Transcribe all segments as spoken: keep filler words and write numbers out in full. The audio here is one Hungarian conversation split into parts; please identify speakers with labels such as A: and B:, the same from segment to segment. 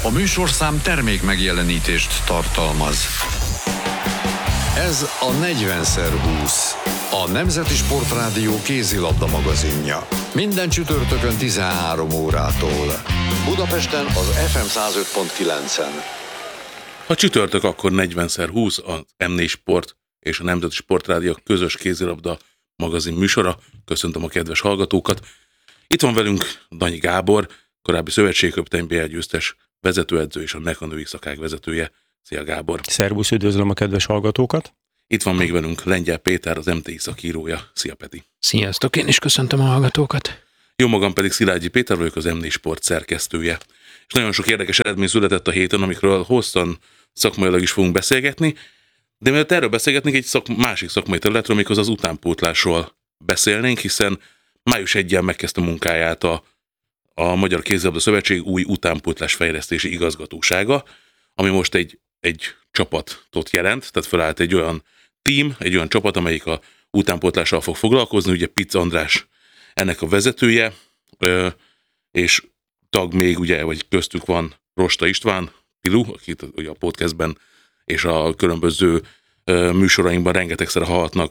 A: A műsorszám termék megjelenítést tartalmaz. Ez a negyven szer húsz, a Nemzeti Sportrádió kézilabda magazinja. Minden csütörtökön tizenhárom órától. Budapesten az ef em száz öt pont kilencen.
B: Ha csütörtök, akkor negyven szer húsz, az em négy Sport és a Nemzeti Sportrádió közös kézilabda magazin műsora. Köszöntöm a kedves hallgatókat. Itt van velünk Danyi Gábor, korábbi szövetségköpteny bé el győztes vezetőedző és a nek a női szakák vezetője. Szia Gábor!
C: Szervusz, üdvözlöm a kedves hallgatókat!
B: Itt van még velünk Lengyel Péter, az em té i szakírója. Szia Peti!
D: Sziasztok, én is köszöntöm a hallgatókat!
B: Jó magam pedig Szilágyi Péter vagyok, az em négy Sport szerkesztője. És nagyon sok érdekes eredmény született a héten, amikről hosszan szakmailag is fogunk beszélgetni, de mielőtt erről beszélgetnénk, egy szak, másik szakmai területről, méghozzá az utánpótlásról beszélnénk, hiszen május elsején megkezdte munkáját a, a Magyar Kézilabda Szövetség új utánpótlás fejlesztési igazgatósága, ami most egy, egy csapatot jelent, tehát felállt egy olyan team, egy olyan csapat, amelyik a utánpótlással fog foglalkozni, ugye Pic András ennek a vezetője, és tag még, ugye, vagy köztük van Rosta István, Pilu, akit ugye a podcastben és a különböző műsorainkban rengetegszer hallhatnak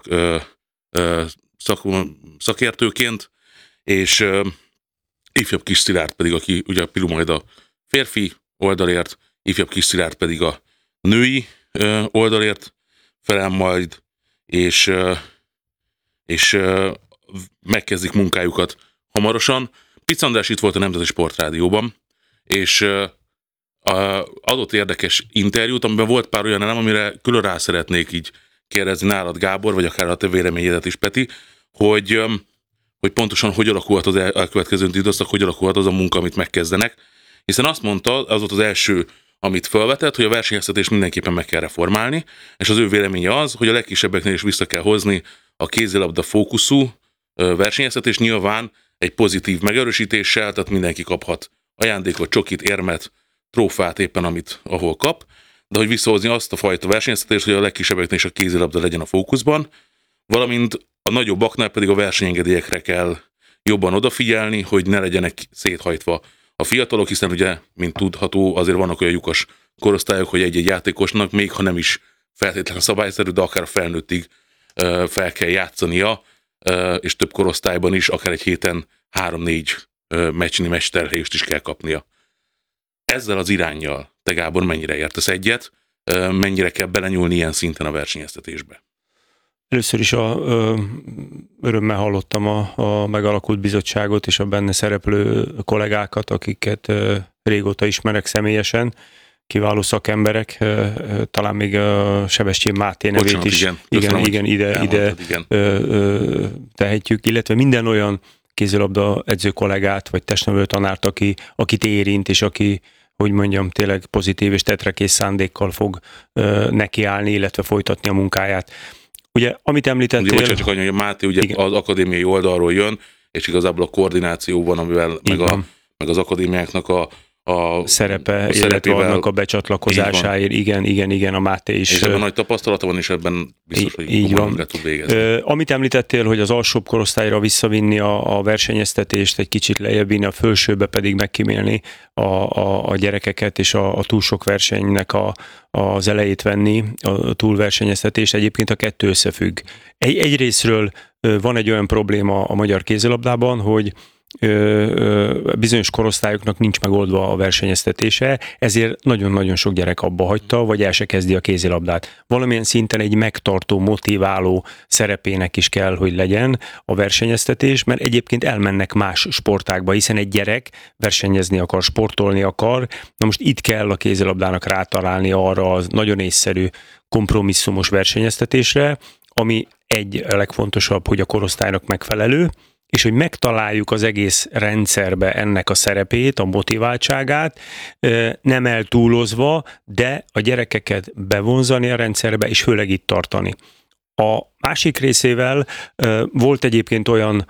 B: szak, szakértőként, és ifjabb Kis Szilárd pedig, aki ugye a Pilu majd a férfi oldalért, ifjabb Kis Szilárd pedig a női oldalért felel majd, és, és megkezdik munkájukat hamarosan. Pic András itt volt a Nemzeti Sportrádióban, és adott érdekes interjút, amiben volt pár olyan elem, amire külön rá szeretnék így kérdezni nálad, Gábor, vagy akár a te véleményedet is, Peti, hogy, hogy pontosan hogy alakulhat az elkövetkező időszak, hogy alakulhat az a munka, amit megkezdenek. Hiszen azt mondta, az volt az első, amit felvetett, hogy a versenyeztetést mindenképpen meg kell reformálni, és az ő véleménye az, hogy a legkisebbeknél is vissza kell hozni a kézilabda fókuszú versenyeztetést, nyilván egy pozitív megerősítéssel, tehát mindenki kaphat ajándékot, csokit, érmet, trófát éppen, amit ahol kap, de hogy visszahozni azt a fajta versenyeztetést, hogy a legkisebbeknél is a kézilabda legyen a fókuszban, valamint a nagyobbaknál pedig a versenyengedélyekre kell jobban odafigyelni, hogy ne legyenek széthajtva a fiatalok, hiszen ugye, mint tudható, azért vannak olyan lyukas korosztályok, hogy egy-egy játékosnak, még ha nem is feltétlenül szabályszerű, de akár a felnőttig fel kell játszania, és több korosztályban is, akár egy héten három-négy meccsnyi meccsterhelést is kell kapnia. Ezzel az iránnyal te, Gábor, mennyire értesz egyet, mennyire kell belenyúlni ilyen szinten a versenyeztetésbe?
C: Először is a, ö, örömmel hallottam a, a megalakult bizottságot és a benne szereplő kollégákat, akiket ö, régóta ismerek személyesen, kiváló szakemberek, ö, ö, talán még a Sebestyén Máté nevét
B: Bocsánat,
C: is
B: igen,
C: igen,
B: Köszönöm,
C: igen, ide, ide
B: igen.
C: Ö, ö, tehetjük, illetve minden olyan kézilabda edző kollégát, vagy testnevelő tanárt, aki, akit érint, és aki, hogy mondjam, tényleg pozitív és tetrekész szándékkal fog ö, nekiállni, illetve folytatni a munkáját. Ugye, amit említettél...
B: Ugye, bocsánat, csak annyi, hogy a Máté ugye igen. az akadémiai oldalról jön, és igazából a koordináció van, amivel meg, a, meg az akadémiáknak a, a
C: szerepe, illetve annak a becsatlakozásáért. Igen, igen, igen, a Máté is.
B: És ebben nagy tapasztalata van, és ebben biztos, hogy
C: így van.
B: tud végezni.
C: Ö, amit említettél, hogy az alsóbb korosztályra visszavinni a, a versenyeztetést, egy kicsit lejjebb vinni, a fölsőbe pedig megkímélni a, a, a gyerekeket, és a, a túl sok versenynek a, az elejét venni, a túlversenyeztetést. Egyébként a kettő összefügg. Egy, egyrészről van egy olyan probléma a magyar kézilabdában, hogy bizonyos korosztályoknak nincs megoldva a versenyeztetése, ezért nagyon-nagyon sok gyerek abba hagyta, vagy el se kezdi a kézilabdát. Valamilyen szinten egy megtartó, motiváló szerepének is kell, hogy legyen a versenyeztetés, mert egyébként elmennek más sportákba, hiszen egy gyerek versenyezni akar, sportolni akar. Na most itt kell a kézilabdának rátalálni arra az nagyon észszerű kompromisszumos versenyeztetésre, ami egy legfontosabb, hogy a korosztálynak megfelelő, és hogy megtaláljuk az egész rendszerbe ennek a szerepét, a motiváltságát, nem eltúlozva, de a gyerekeket bevonzani a rendszerbe, és főleg itt tartani. A másik részével volt egyébként olyan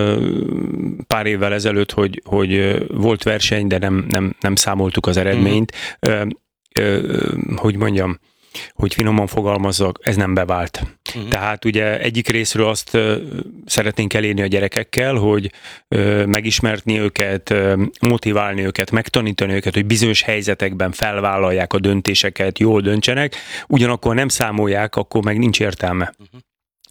C: pár évvel ezelőtt, hogy, hogy volt verseny, de nem, nem, nem számoltuk az eredményt. Mm. Hogy mondjam, hogy finoman fogalmazzak, ez nem bevált. Uh-huh. Tehát ugye egyik részről azt uh, szeretnénk elérni a gyerekekkel, hogy uh, megismerni őket, uh, motiválni őket, megtanítani őket, hogy bizonyos helyzetekben felvállalják a döntéseket, jól döntsenek, ugyanakkor nem számolják, akkor meg nincs értelme. Uh-huh.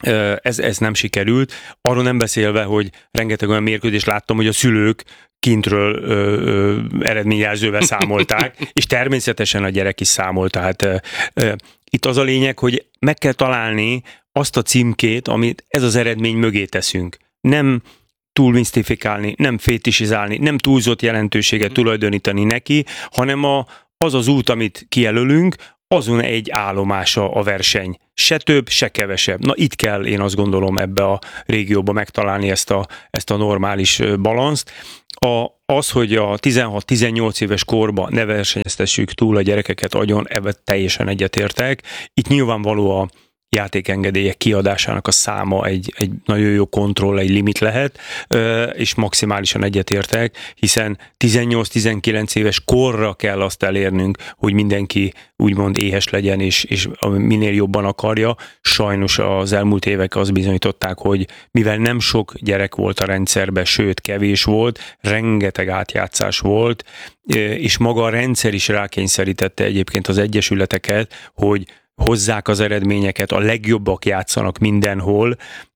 C: Ez, ez nem sikerült. Arról nem beszélve, hogy rengeteg olyan mérkőzést láttam, hogy a szülők kintről ö, ö, eredményjelzővel számolták, és természetesen a gyerek is számol. Tehát ö, ö, itt az a lényeg, hogy meg kell találni azt a címkét, amit ez az eredmény mögé teszünk. Nem túl misztifikálni, nem fétisizálni, nem túlzott jelentőséget tulajdonítani neki, hanem a, az az út, amit kijelölünk, azon egy állomása a verseny. Se több, se kevesebb. Na itt kell, én azt gondolom, ebbe a régióba megtalálni ezt a, ezt a normális balanszt. A, az, hogy a tizenhat-tizennyolc éves korban ne versenyeztessük túl a gyerekeket agyon, ebben teljesen egyetértek. Itt nyilvánvaló a játékengedélyek kiadásának a száma egy, egy nagyon jó kontroll, egy limit lehet, és maximálisan egyetértek, hiszen tizennyolc-tizenkilenc éves korra kell azt elérnünk, hogy mindenki úgymond éhes legyen, és, és minél jobban akarja. Sajnos az elmúlt évek azt bizonyították, hogy mivel nem sok gyerek volt a rendszerben, sőt kevés volt, rengeteg átjátszás volt, és maga a rendszer is rákényszerítette egyébként az egyesületeket, hogy hozzák az eredményeket, a legjobbak játszanak mindenhol,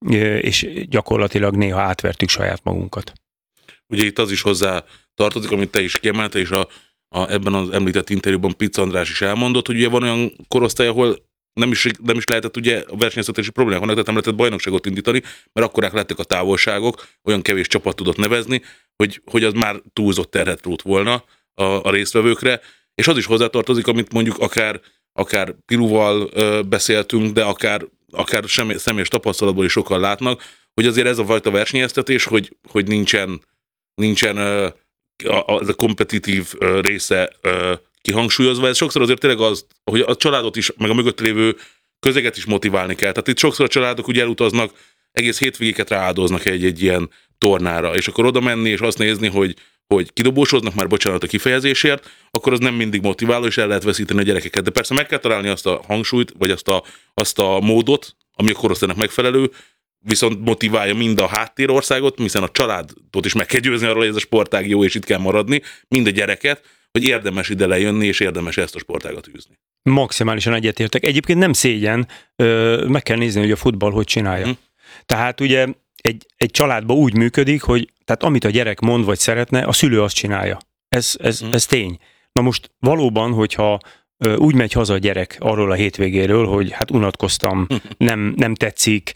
C: és gyakorlatilag néha átvertük saját magunkat.
B: Ugye itt az is hozzá tartozik, amit te is kiemelte, és a, a, ebben az említett interjúban Pitz András is elmondott, hogy ugye van olyan korosztály, ahol nem is, nem is lehetett ugye a versenyeztetési problémák vannak, tehát nem lehetett bajnokságot indítani, mert akkorák lettek a távolságok, olyan kevés csapat tudott nevezni, hogy, hogy az már túlzott terhet rótt volna a, a résztvevőkre, és az is hozzátartozik, amit mondjuk akár akár Piluval ö, beszéltünk, de akár, akár sem, személyes tapasztalatból is sokan látnak, hogy azért ez a fajta versenyeztetés, hogy, hogy nincsen, nincsen ö, a, a, a kompetitív ö, része ö, kihangsúlyozva. Ez sokszor azért tényleg az, hogy a családot is, meg a mögött lévő közeget is motiválni kell. Tehát itt sokszor a családok ugye elutaznak, egész hétvégéket rááldoznak egy-egy ilyen tornára, és akkor oda menni és azt nézni, hogy hogy kidobósoznak, már bocsánat a kifejezésért, akkor az nem mindig motiváló, és el lehet veszíteni a gyerekeket. De persze meg kell találni azt a hangsúlyt, vagy azt a, azt a módot, ami a korosztálynak megfelelő, viszont motiválja mind a háttérországot, hiszen a családot is meg kell győzni arról, hogy ez a sportág jó, és itt kell maradni, mind a gyereket, hogy érdemes ide lejönni, és érdemes ezt a sportágat űzni.
C: Maximálisan egyetértek. Egyébként nem szégyen, meg kell nézni, hogy a futball hogy csinálja. Hm. Tehát ugye egy, egy családban úgy működik, hogy tehát amit a gyerek mond vagy szeretne, a szülő azt csinálja. Ez, ez, hm. ez tény. Na most valóban, hogyha úgy megy haza a gyerek arról a hétvégéről, hogy hát unatkoztam, nem, nem tetszik,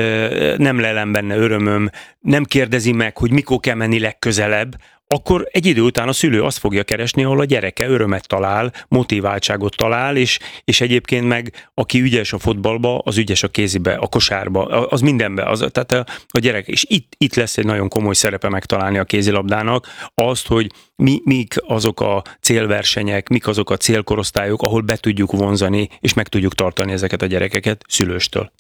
C: nem lelem benne örömöm, nem kérdezi meg, hogy mikor kell menni legközelebb, akkor egy idő után a szülő azt fogja keresni, ahol a gyereke örömet talál, motiváltságot talál, és, és egyébként meg aki ügyes a futballba, az ügyes a kézibe, a kosárba, az mindenbe. Az, tehát a, a gyerek, és itt, itt lesz egy nagyon komoly szerepe megtalálni a kézilabdának azt, hogy mi, mik azok a célversenyek, mik azok a célkorosztályok, ahol be tudjuk vonzani, és meg tudjuk tartani ezeket a gyerekeket szülőstől.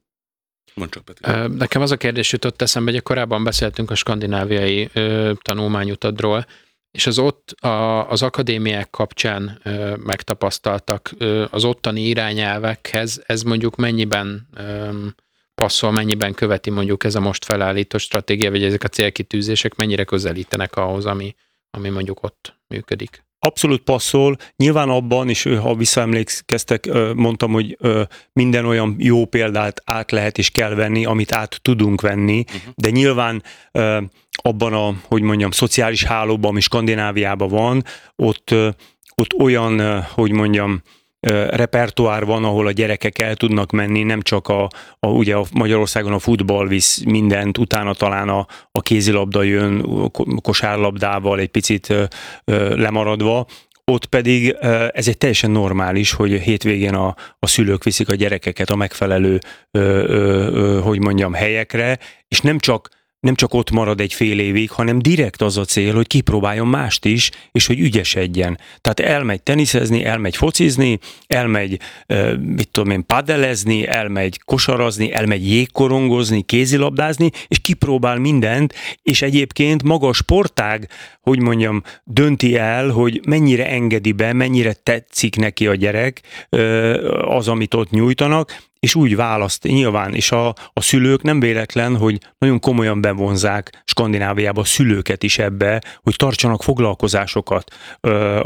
D: Nekem az a kérdés jutott eszembe, hogy korábban beszéltünk a skandináviai ö, tanulmányutadról, és az ott a, az akadémiák kapcsán ö, megtapasztaltak ö, az ottani irányelvekhez, ez mondjuk mennyiben ö, passzol, mennyiben követi mondjuk ez a most felállított stratégia, vagy ezek a célkitűzések mennyire közelítenek ahhoz, ami, ami mondjuk ott működik?
C: Abszolút passzol. Nyilván abban is, ha visszaemlékeztek, mondtam, hogy minden olyan jó példát át lehet és kell venni, amit át tudunk venni, uh-huh. de nyilván abban a, hogy mondjam, szociális hálóban, ami Skandináviában van, ott, ott olyan, hogy mondjam, repertoár van, ahol a gyerekek el tudnak menni, nem csak a, a ugye a Magyarországon a futball visz mindent, utána talán a, a kézilabda jön kosárlabdával egy picit ö, ö, lemaradva, ott pedig ö, ez egy teljesen normális, hogy hétvégén a, a szülők viszik a gyerekeket a megfelelő, ö, ö, ö, hogy mondjam, helyekre, és nem csak nem csak ott marad egy fél évig, hanem direkt az a cél, hogy kipróbáljon mást is, és hogy ügyesedjen. Tehát elmegy teniszezni, elmegy focizni, elmegy, mit tudom én, padelezni, elmegy kosarazni, elmegy jégkorongozni, kézilabdázni, és kipróbál mindent, és egyébként maga a sportág, hogy mondjam, dönti el, hogy mennyire engedi be, mennyire tetszik neki a gyerek az, amit ott nyújtanak, és úgy választ nyilván, és a, a szülők nem véletlen, hogy nagyon komolyan bevonzák Skandináviába a szülőket is ebbe, hogy tartsanak foglalkozásokat. A,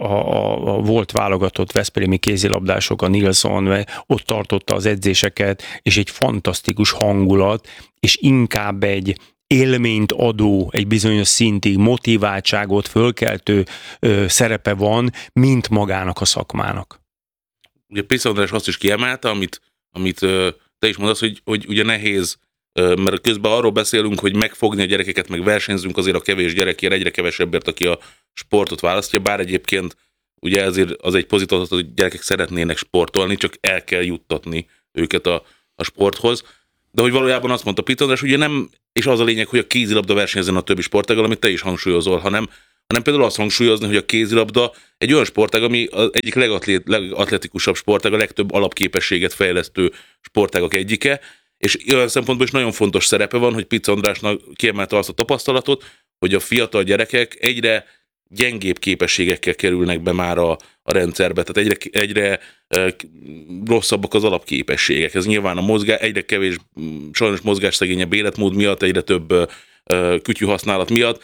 C: a, a volt válogatott veszprémi kézilabdások, a Nilsson, ott tartotta az edzéseket, és egy fantasztikus hangulat, és inkább egy élményt adó, egy bizonyos szintig motiváltságot fölkeltő ö, szerepe van, mint magának a szakmának.
B: Ugye Pisz András azt is kiemelte, amit, amit ö, te is mondasz, hogy, hogy ugye nehéz, ö, mert közben arról beszélünk, hogy megfogni a gyerekeket, meg versenyzünk azért a kevés gyerekért, egyre kevesebbért, aki a sportot választja, bár egyébként ugye ezért az egy pozitív, hogy gyerekek szeretnének sportolni, csak el kell juttatni őket a, a sporthoz. De hogy valójában azt mondta Pisz András, ugye nem, és az a lényeg, hogy a kézilabda versenyezzen a többi sportággal, amit te is hangsúlyozol, hanem, hanem például azt hangsúlyozni, hogy a kézilabda egy olyan sportág, ami az egyik legatlet, legatletikusabb sportág, a legtöbb alapképességet fejlesztő sportágak egyike, és olyan szempontból is nagyon fontos szerepe van, hogy Pisz Andrásnak kiemelte azt a tapasztalatot, hogy a fiatal gyerekek egyre gyengébb képességekkel kerülnek be már a, a rendszerbe, tehát egyre, egyre e, rosszabbak az alapképességek. Ez nyilván a mozgás, egyre kevés, sajnos mozgásszegényebb életmód miatt, egyre több e, kütyű használat miatt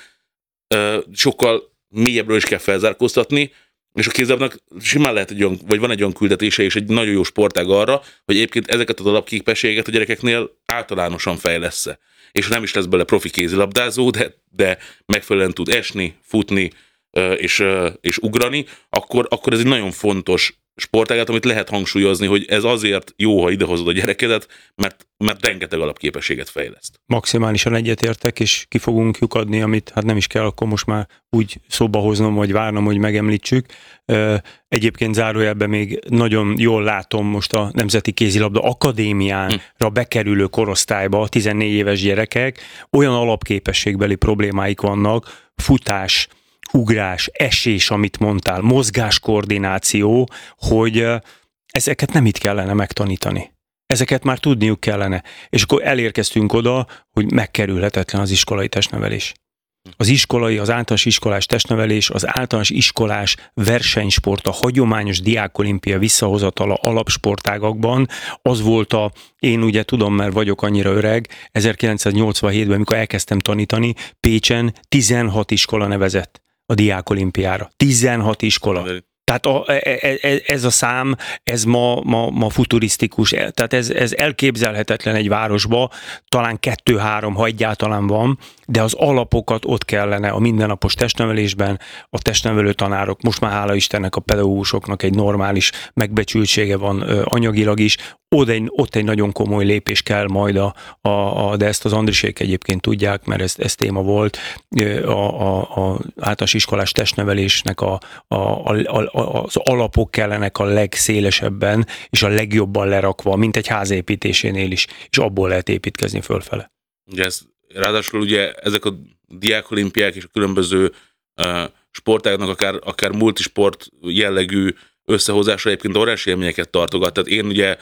B: e, sokkal mélyebbről is kell felzárkóztatni, és a kézilabdának simán lehet egy olyan, vagy van egy olyan küldetése és egy nagyon jó sportág arra, hogy egyébként ezeket az alapképességeket a gyerekeknél általánosan fejlessze. És nem is lesz bele profi kézilabdázó, de, de megfelelően tud esni, futni, és, és ugrani, akkor, akkor ez egy nagyon fontos sportágat, amit lehet hangsúlyozni, hogy ez azért jó, ha idehozod a gyerekedet, mert, mert rengeteg alapképességet fejleszt.
C: Maximálisan egyetértek, és ki fogunk lyukadni, amit hát nem is kell akkor most már úgy szóba hoznom, vagy várnom, hogy megemlítsük. Egyébként zárójelben még nagyon jól látom most a Nemzeti Kézilabda Akadémiánra bekerülő korosztályba, tizennégy éves gyerekek, olyan alapképességbeli problémáik vannak, futás, ugrás, esés, amit mondtál, mozgáskoordináció, hogy ezeket nem itt kellene megtanítani. Ezeket már tudniuk kellene. És akkor elérkeztünk oda, hogy megkerülhetetlen az iskolai testnevelés. Az iskolai, az általános iskolás testnevelés, az általános iskolás versenysport, a hagyományos diákolimpia visszahozatala alapsportágakban, az volt a, én ugye tudom, mert vagyok annyira öreg, ezerkilencszáznyolcvanhétben, amikor elkezdtem tanítani, Pécsen tizenhat iskola nevezett a diákolimpiára. tizenhat iskola. Tehát a, ez a szám, ez ma, ma, ma futurisztikus, tehát ez, ez elképzelhetetlen egy városba, talán kettő-három, ha egyáltalán van, de az alapokat ott kellene a mindennapos testnevelésben, a testnevelő tanárok, most már hála Istennek a pedagógusoknak egy normális megbecsültsége van anyagilag is, ott egy, ott egy nagyon komoly lépés kell majd, a, a, a, de ezt az Andrisék egyébként tudják, mert ez, ez téma volt, a, a, a általános iskolás testnevelésnek a, a, a, az alapok kellenek a legszélesebben és a legjobban lerakva, mint egy házépítésénél is, és abból lehet építkezni fölfele.
B: Ugye ez, ráadásul ugye ezek a diákolimpiák és a különböző uh, sportágnak akár, akár multisport jellegű összehozásra egyébként óriási élményeket tartogat. Tehát én ugye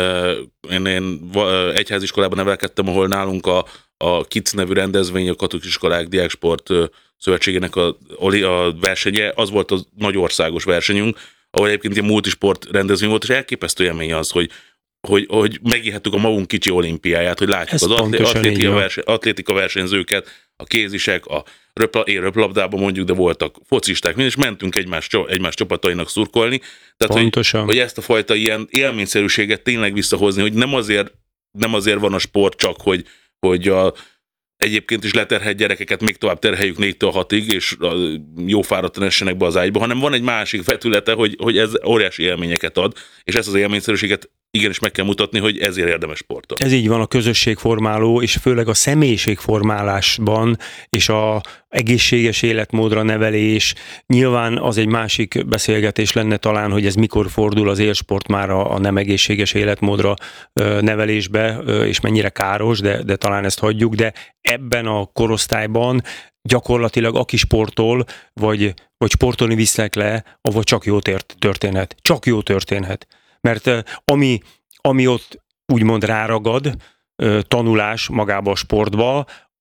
B: Én, én egyháziskolában nevelkedtem, ahol nálunk a, a KIC nevű rendezvény, a Katolikus Iskolák Diáksport Szövetségének a, a versenye, az volt a nagy országos versenyünk, ahol egyébként egy multisport rendezvény volt, és elképesztő élmény az, hogy, hogy, hogy megélhettük a magunk kicsi olimpiáját, hogy látjuk ez az atlétika, verseny, atlétika versenyzőket, a kézisek, a röpla, én röplabdában mondjuk, de voltak focisták, és mentünk egymás, egymás csapatainak szurkolni. Tehát, hogy, hogy ezt a fajta ilyen élményszerűséget tényleg visszahozni, hogy nem azért, nem azért van a sport csak, hogy, hogy a, egyébként is leterhelt gyerekeket még tovább terheljük négytől hatig, és jó fáradtan essenek be az ágyba, hanem van egy másik vetülete, hogy, hogy ez óriási élményeket ad, és ezt az élményszerűséget igenis meg kell mutatni, hogy ezért érdemes sportolni.
C: Ez így van, a közösségformáló, és főleg a személyiségformálásban, és a egészséges életmódra nevelés. Nyilván az egy másik beszélgetés lenne talán, hogy ez mikor fordul az élsport már a, a nem egészséges életmódra nevelésbe, és mennyire káros, de, de talán ezt hagyjuk, de ebben a korosztályban gyakorlatilag aki sportol, vagy, vagy sportolni visznek le, avval csak jó történhet. Csak jó történhet. Mert ami, ami ott úgymond ráragad, tanulás magába a sportba,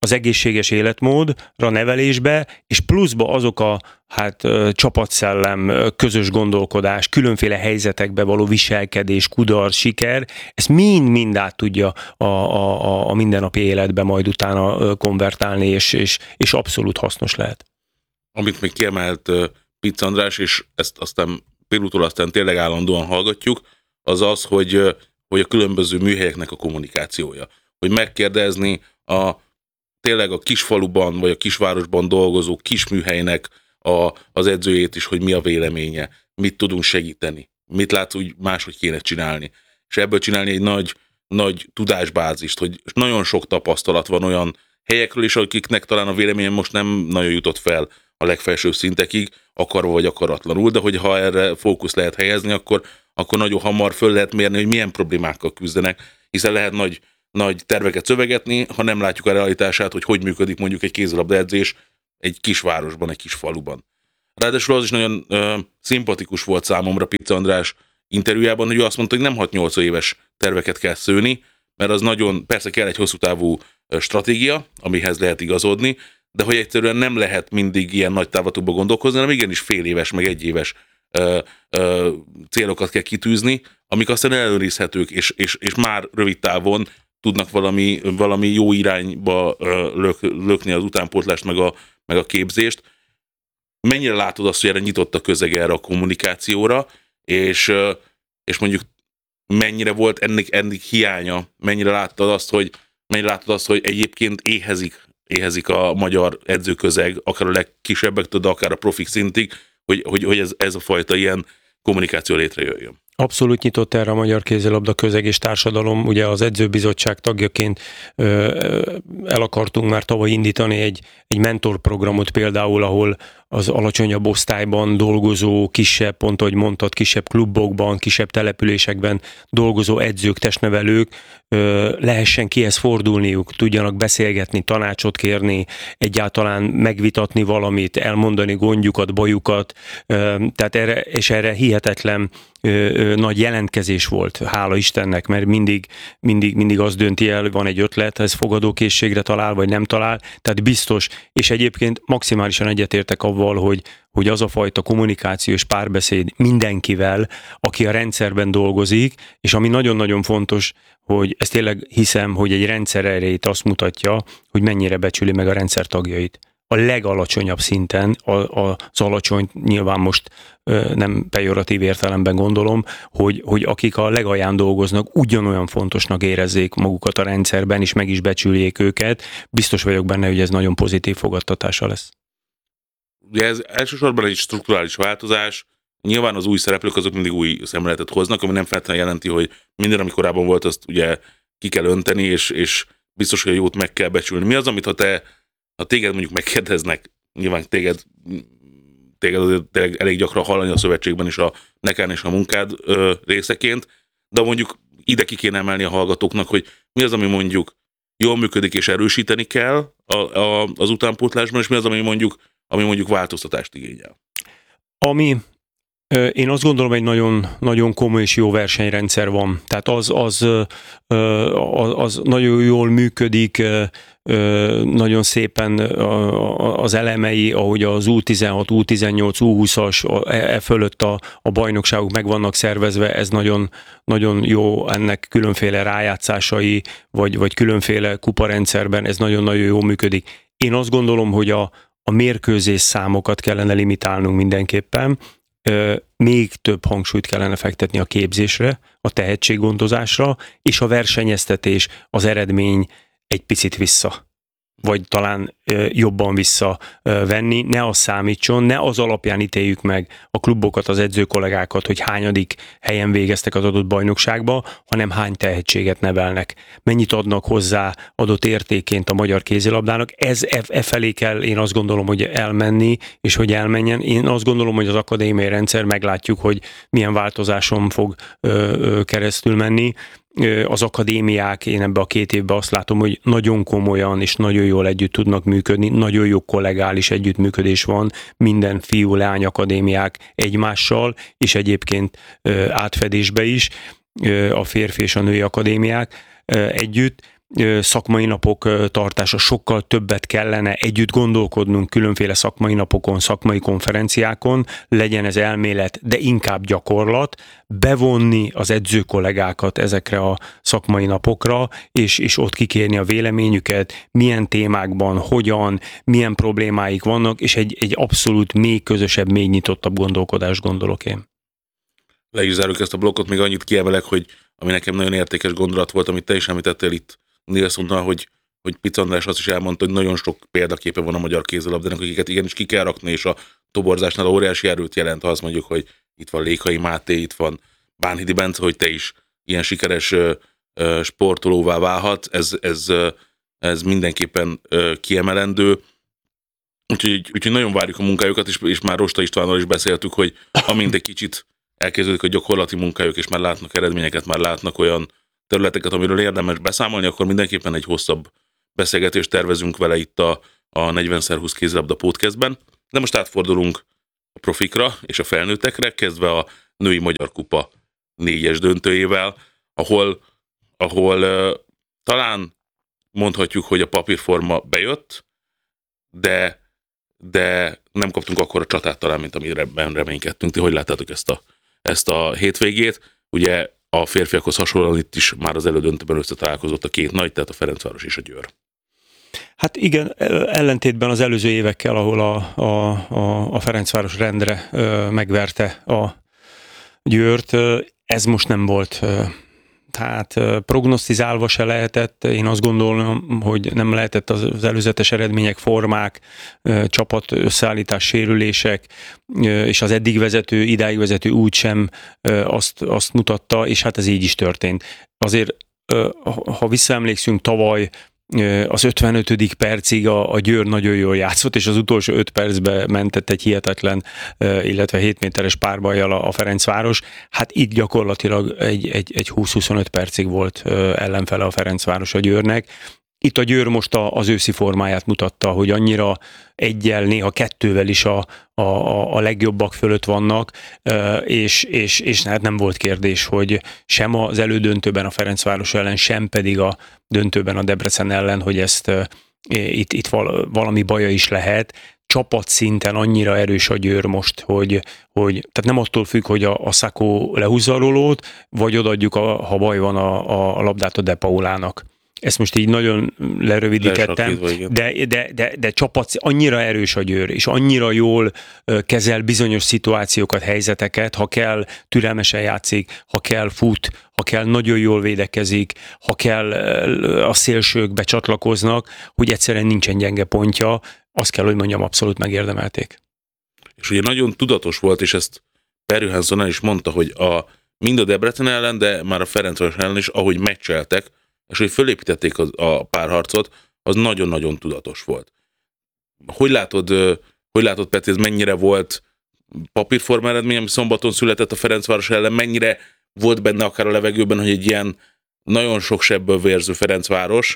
C: az egészséges életmódra, nevelésbe, és pluszba azok a hát csapatszellem, közös gondolkodás, különféle helyzetekbe való viselkedés, kudarc, siker, ezt mind-mind át tudja a, a, a mindennapi életbe majd utána konvertálni, és, és, és abszolút hasznos lehet.
B: Amit még kiemelt Pitz András, és ezt aztán Pirútól aztán tényleg állandóan hallgatjuk, az az, hogy, hogy a különböző műhelyeknek a kommunikációja. Hogy megkérdezni a tényleg a kisfaluban vagy a kisvárosban dolgozó kisműhelynek a, az edzőjét is, hogy mi a véleménye, mit tudunk segíteni, mit látsz, úgy máshogy kéne csinálni. És ebből csinálni egy nagy, nagy tudásbázist, hogy nagyon sok tapasztalat van olyan helyekről is, akiknek talán a véleménye most nem nagyon jutott fel a legfelsőbb szintekig, akarva vagy akaratlanul, de hogy ha erre fókusz lehet helyezni, akkor, akkor nagyon hamar föl lehet mérni, hogy milyen problémákkal küzdenek, hiszen lehet nagy, nagy terveket szövegetni, ha nem látjuk a realitását, hogy hogy működik mondjuk egy kézilabdaedzés egy kisvárosban, egy kis faluban. Ráadásul az is nagyon ö, szimpatikus volt számomra Pitz András interjújában, hogy ő azt mondta, hogy nem hat-nyolc éves terveket kell szőni, mert az nagyon, persze kell egy hosszú távú stratégia, amihez lehet igazodni, de hogy egyszerűen nem lehet mindig ilyen nagy távlatokba gondolkozni, hanem igenis fél éves, meg egy éves ö, ö, célokat kell kitűzni, amik aztán ellenőrizhetők, és, és, és már rövid távon tudnak valami, valami jó irányba ö, lök, lökni az utánpótlást, meg a, meg a képzést. Mennyire látod azt, hogy erre nyitott a közeg erre a kommunikációra, és, ö, és mondjuk mennyire volt ennek, ennek hiánya, mennyire láttad azt, hogy mennyire látod azt, hogy egyébként éhezik éhezik a magyar edzőközeg, akár a legkisebbektől, de akár a profik szintig, hogy, hogy, hogy ez, ez a fajta ilyen kommunikáció létrejöjjön.
C: Abszolút nyitott erre a magyar kézilabda közeg és társadalom. Ugye az edzőbizottság tagjaként ö, el akartunk már tavaly indítani egy, egy mentorprogramot például, ahol az alacsonyabb osztályban dolgozó, kisebb, pont ahogy mondtad, kisebb klubokban, kisebb településekben dolgozó edzők, testnevelők ö, lehessen kihez fordulniuk, tudjanak beszélgetni, tanácsot kérni, egyáltalán megvitatni valamit, elmondani gondjukat, bajukat, ö, tehát erre, és erre hihetetlen Ö, ö, nagy jelentkezés volt, hála Istennek, mert mindig, mindig, mindig az dönti el, van egy ötlet, ez fogadókészségre talál, vagy nem talál, tehát biztos, és egyébként maximálisan egyetértek avval, hogy, hogy az a fajta kommunikáció és párbeszéd mindenkivel, aki a rendszerben dolgozik, és ami nagyon-nagyon fontos, hogy ezt tényleg hiszem, hogy egy rendszer erejét azt mutatja, hogy mennyire becsüli meg a rendszer tagjait. A legalacsonyabb szinten, a, a, az alacsony nyilván most ö, nem pejoratív értelemben gondolom, hogy, hogy akik a legalján dolgoznak, ugyanolyan fontosnak érezzék magukat a rendszerben, és meg is becsüljék őket. Biztos vagyok benne, hogy ez nagyon pozitív fogadtatása lesz.
B: Ugye ez elsősorban egy strukturális változás, nyilván az új szereplők azok mindig új szemléletet hoznak, ami nem feltétlenül jelenti, hogy minden, ami korábban volt, azt ugye ki kell önteni, és, és biztos, hogy a jót meg kell becsülni. Mi az, amit ha te ha téged mondjuk megkérdeznek, nyilván téged, téged azért tényleg elég gyakran hallani a szövetségben is a nekán és a munkád ö, részeként, de mondjuk ide ki kéne emelni a hallgatóknak, hogy mi az, ami mondjuk jól működik és erősíteni kell a, a, az utánpótlásban, és mi az, ami mondjuk, ami mondjuk változtatást igényel.
C: Ami Én azt gondolom, egy nagyon, nagyon komoly és jó versenyrendszer van. Tehát az, az, az, az nagyon jól működik, nagyon szépen az elemei, ahogy az U tizenhat, U tizennyolc, U húszas e fölött a, a bajnokságok meg vannak szervezve, ez nagyon, nagyon jó, ennek különféle rájátszásai, vagy, vagy különféle kuparendszerben, ez nagyon-nagyon jól működik. Én azt gondolom, hogy a, a mérkőzés számokat kellene limitálnunk mindenképpen, még több hangsúlyt kellene fektetni a képzésre, a tehetséggondozásra, és a versenyeztetés, az eredmény egy picit vissza, vagy talán jobban visszavenni, ne az számítson, ne az alapján ítéljük meg a klubokat, az edzőkollégákat, hogy hányadik helyen végeztek az adott bajnokságba, hanem hány tehetséget nevelnek, mennyit adnak hozzá adott értéként a magyar kézilabdának. Ez e, e felé kell, én azt gondolom, hogy elmenni, és hogy elmenjen. Én azt gondolom, hogy az akadémiai rendszer, meglátjuk, hogy milyen változáson fog ö, ö, keresztül menni. Az akadémiák, én ebbe a két évben azt látom, hogy nagyon komolyan és nagyon jól együtt tudnak működni, nagyon jó kollegális együttműködés van minden fiú-leány akadémiák egymással, és egyébként átfedésbe is a férfi és a női akadémiák együtt. szakmai napok tartása, sokkal többet kellene együtt gondolkodnunk különféle szakmai napokon, szakmai konferenciákon, legyen ez elmélet, de inkább gyakorlat, bevonni az edző kollégákat ezekre a szakmai napokra, és, és ott kikérni a véleményüket, milyen témákban, hogyan, milyen problémáik vannak, és egy, egy abszolút még közösebb, még nyitottabb gondolkodás gondolok én.
B: Le is zárjuk ezt a blokkot, még annyit kiemelek, hogy ami nekem nagyon értékes gondolat volt, amit te is említettél itt Nilssonnal, hogy, hogy Pic András azt is elmondta, hogy nagyon sok példaképe van a magyar kézilabdának, akiket igenis ki kell rakni, és a toborzásnál óriási erőt jelent, ha azt mondjuk, hogy itt van Lékai Máté, itt van Bánhidi Bence, hogy te is ilyen sikeres ö, ö, sportolóvá válhat, ez, ez, ö, ez mindenképpen ö, kiemelendő. Úgyhogy, úgyhogy nagyon várjuk a munkájukat, és, és már Rosta Istvánnal is beszéltük, hogy amint egy kicsit elkezdődik a gyakorlati munkájuk, és már látnak eredményeket, már látnak olyan területeket, amiről érdemes beszámolni, akkor mindenképpen egy hosszabb beszélgetést tervezünk vele itt a, a negyven szer húsz kézilabda podcastben. De most átfordulunk a profikra és a felnőttekre, kezdve a női Magyar Kupa négyes döntőjével, ahol, ahol uh, talán mondhatjuk, hogy a papírforma bejött, de, de nem kaptunk akkora csatát talán, mint amiben reménykedtünk. Ti hogy láttátok ezt a, ezt a hétvégét? Ugye a férfiakhoz hasonlóan itt is már az elődöntőben összetalálkozott a két nagy, tehát a Ferencváros és a Győr.
C: Hát igen, ellentétben az előző évekkel, ahol a, a, a Ferencváros rendre megverte a Győrt, ez most nem volt. Tehát prognosztizálva se lehetett, én azt gondolom, hogy nem lehetett az előzetes eredmények, formák, csapat összeállítás, sérülések, és az eddig vezető, idáig vezető úgy sem azt, azt mutatta, és hát ez így is történt. Azért, ha visszaemlékszünk, tavaly az ötvenötödik percig a, a Győr nagyon jól játszott, és az utolsó öt percben mentett egy hihetetlen, illetve hét méteres párbajjal a, a Ferencváros. Hát itt gyakorlatilag egy, egy, egy húsz-huszonöt percig volt ellenfele a Ferencváros a Győrnek. Itt a Győr most a, az őszi formáját mutatta, hogy annyira egyel, néha kettővel is a, a, a legjobbak fölött vannak, és, és, és hát nem volt kérdés, hogy sem az elődöntőben a Ferencváros ellen, sem pedig a döntőben a Debrecen ellen, hogy ezt itt, itt valami baja is lehet. Csapatszinten annyira erős a Győr most, hogy, hogy tehát nem attól függ, hogy a, a Szakó lehúzza a rolót, vagy odaadjuk, a, ha baj van a, a labdát a De Paulának. Ezt most így nagyon lerövidítettem, de, de, de, de csapat annyira erős a Győr, és annyira jól kezel bizonyos szituációkat, helyzeteket, ha kell, türelmesen játszik, ha kell, fut, ha kell, nagyon jól védekezik, ha kell, a szélsők becsatlakoznak, hogy egyszerűen nincsen gyenge pontja, azt kell, hogy mondjam, abszolút megérdemelték.
B: És ugye nagyon tudatos volt, és ezt Per Johansson el is mondta, hogy a, mind a Debrecen ellen, de már a Ferencváros ellen is, ahogy meccseltek, és hogy fölépítették a, a párharcot, az nagyon-nagyon tudatos volt. Hogy látod, hogy látod, Peti, ez mennyire volt papírforma eredmény, ami szombaton született a Ferencváros ellen, mennyire volt benne akár a levegőben, hogy egy ilyen nagyon sok sebből vérző Ferencváros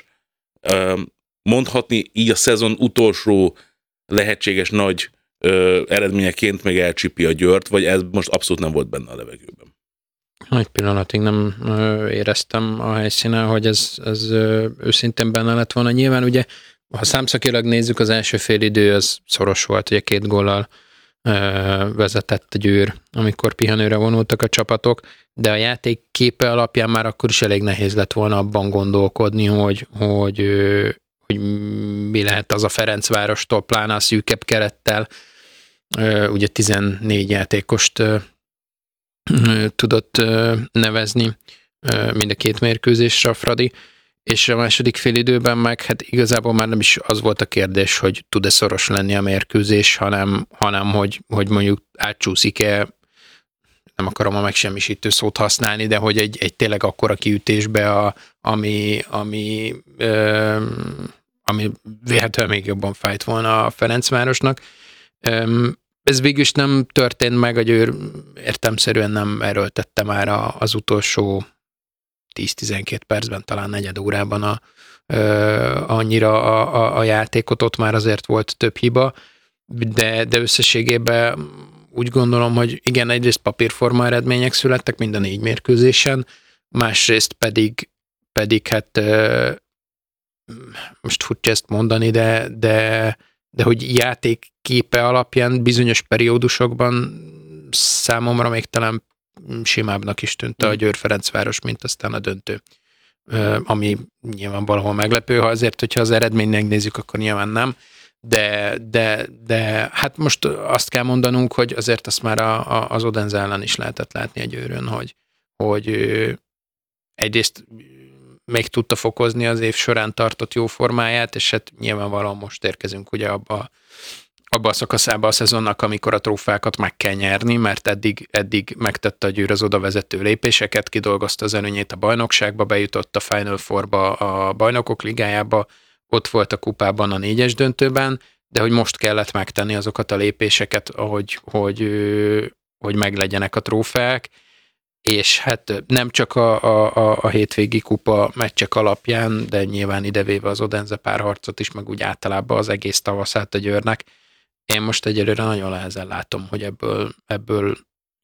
B: mondhatni így a szezon utolsó lehetséges nagy eredményeként meg elcsipi a Győrt, vagy ez most abszolút nem volt benne a levegőben?
D: Egy pillanatig nem ö, éreztem a helyszínen, hogy ez, ez ö, őszintén benne lett volna. Nyilván ugye, ha számszakilag nézzük, az első fél idő az szoros volt, ugye két góllal ö, vezetett a Győr, amikor pihenőre vonultak a csapatok, de a játék képe alapján már akkor is elég nehéz lett volna abban gondolkodni, hogy, hogy, ö, hogy mi lehet az a Ferencvárostól, pláne a szűkebb kerettel, ö, ugye tizennégy játékost ö, tudott nevezni mind a két mérkőzésre a Fradi, és a második félidőben meg hát igazából már nem is az volt a kérdés, hogy tud-e szoros lenni a mérkőzés, hanem, hanem hogy, hogy mondjuk átcsúszik-e, nem akarom a megsemmisítő szót használni, de hogy egy, egy tényleg akkora kiütésbe, a, ami, ami, ö, ami véletlenül még jobban fájt volna a Ferencvárosnak. Ö, Ez végül is nem történt meg, a Győr értelemszerűen nem erőltette már a, az utolsó tíz-tizenkét percben, talán negyed órában a, ö, annyira a, a, a játékot, ott már azért volt több hiba, de, de összességében úgy gondolom, hogy igen, egyrészt papírforma eredmények születtek mind a négy mérkőzésen, másrészt pedig, pedig hát ö, most furcsa ezt mondani, de, de, de hogy játékképe alapján bizonyos periódusokban számomra még talán simábbnak is tűnt a Győr-Ferencváros, mint aztán a döntő. Ami nyilván valahol meglepő, ha azért, hogyha az eredménynek nézzük, akkor nyilván nem. De, de, de hát most azt kell mondanunk, hogy azért azt már a, a, az Odense ellen is lehetett látni egy Győrön, hogy, hogy egyrészt még tudta fokozni az év során tartott jó formáját, és hát nyilvánvalóan most érkezünk ugye abba, abba a szakaszába a szezonnak, amikor a trófákat meg kell nyerni, mert eddig, eddig megtette a Győr az oda vezető lépéseket, kidolgozta az előnyét a bajnokságba, bejutott a Final Fourba, a bajnokok ligájába, ott volt a kupában a négyes döntőben, de hogy most kellett megtenni azokat a lépéseket, ahogy, hogy, hogy meglegyenek a trófeák, és hát nem csak a, a, a hétvégi kupa meccsek alapján, de nyilván idevéve az Odense párharcot is, meg úgy általában az egész tavaszát a Győrnek. Én most egyelőre nagyon nehezen látom, hogy ebből, ebből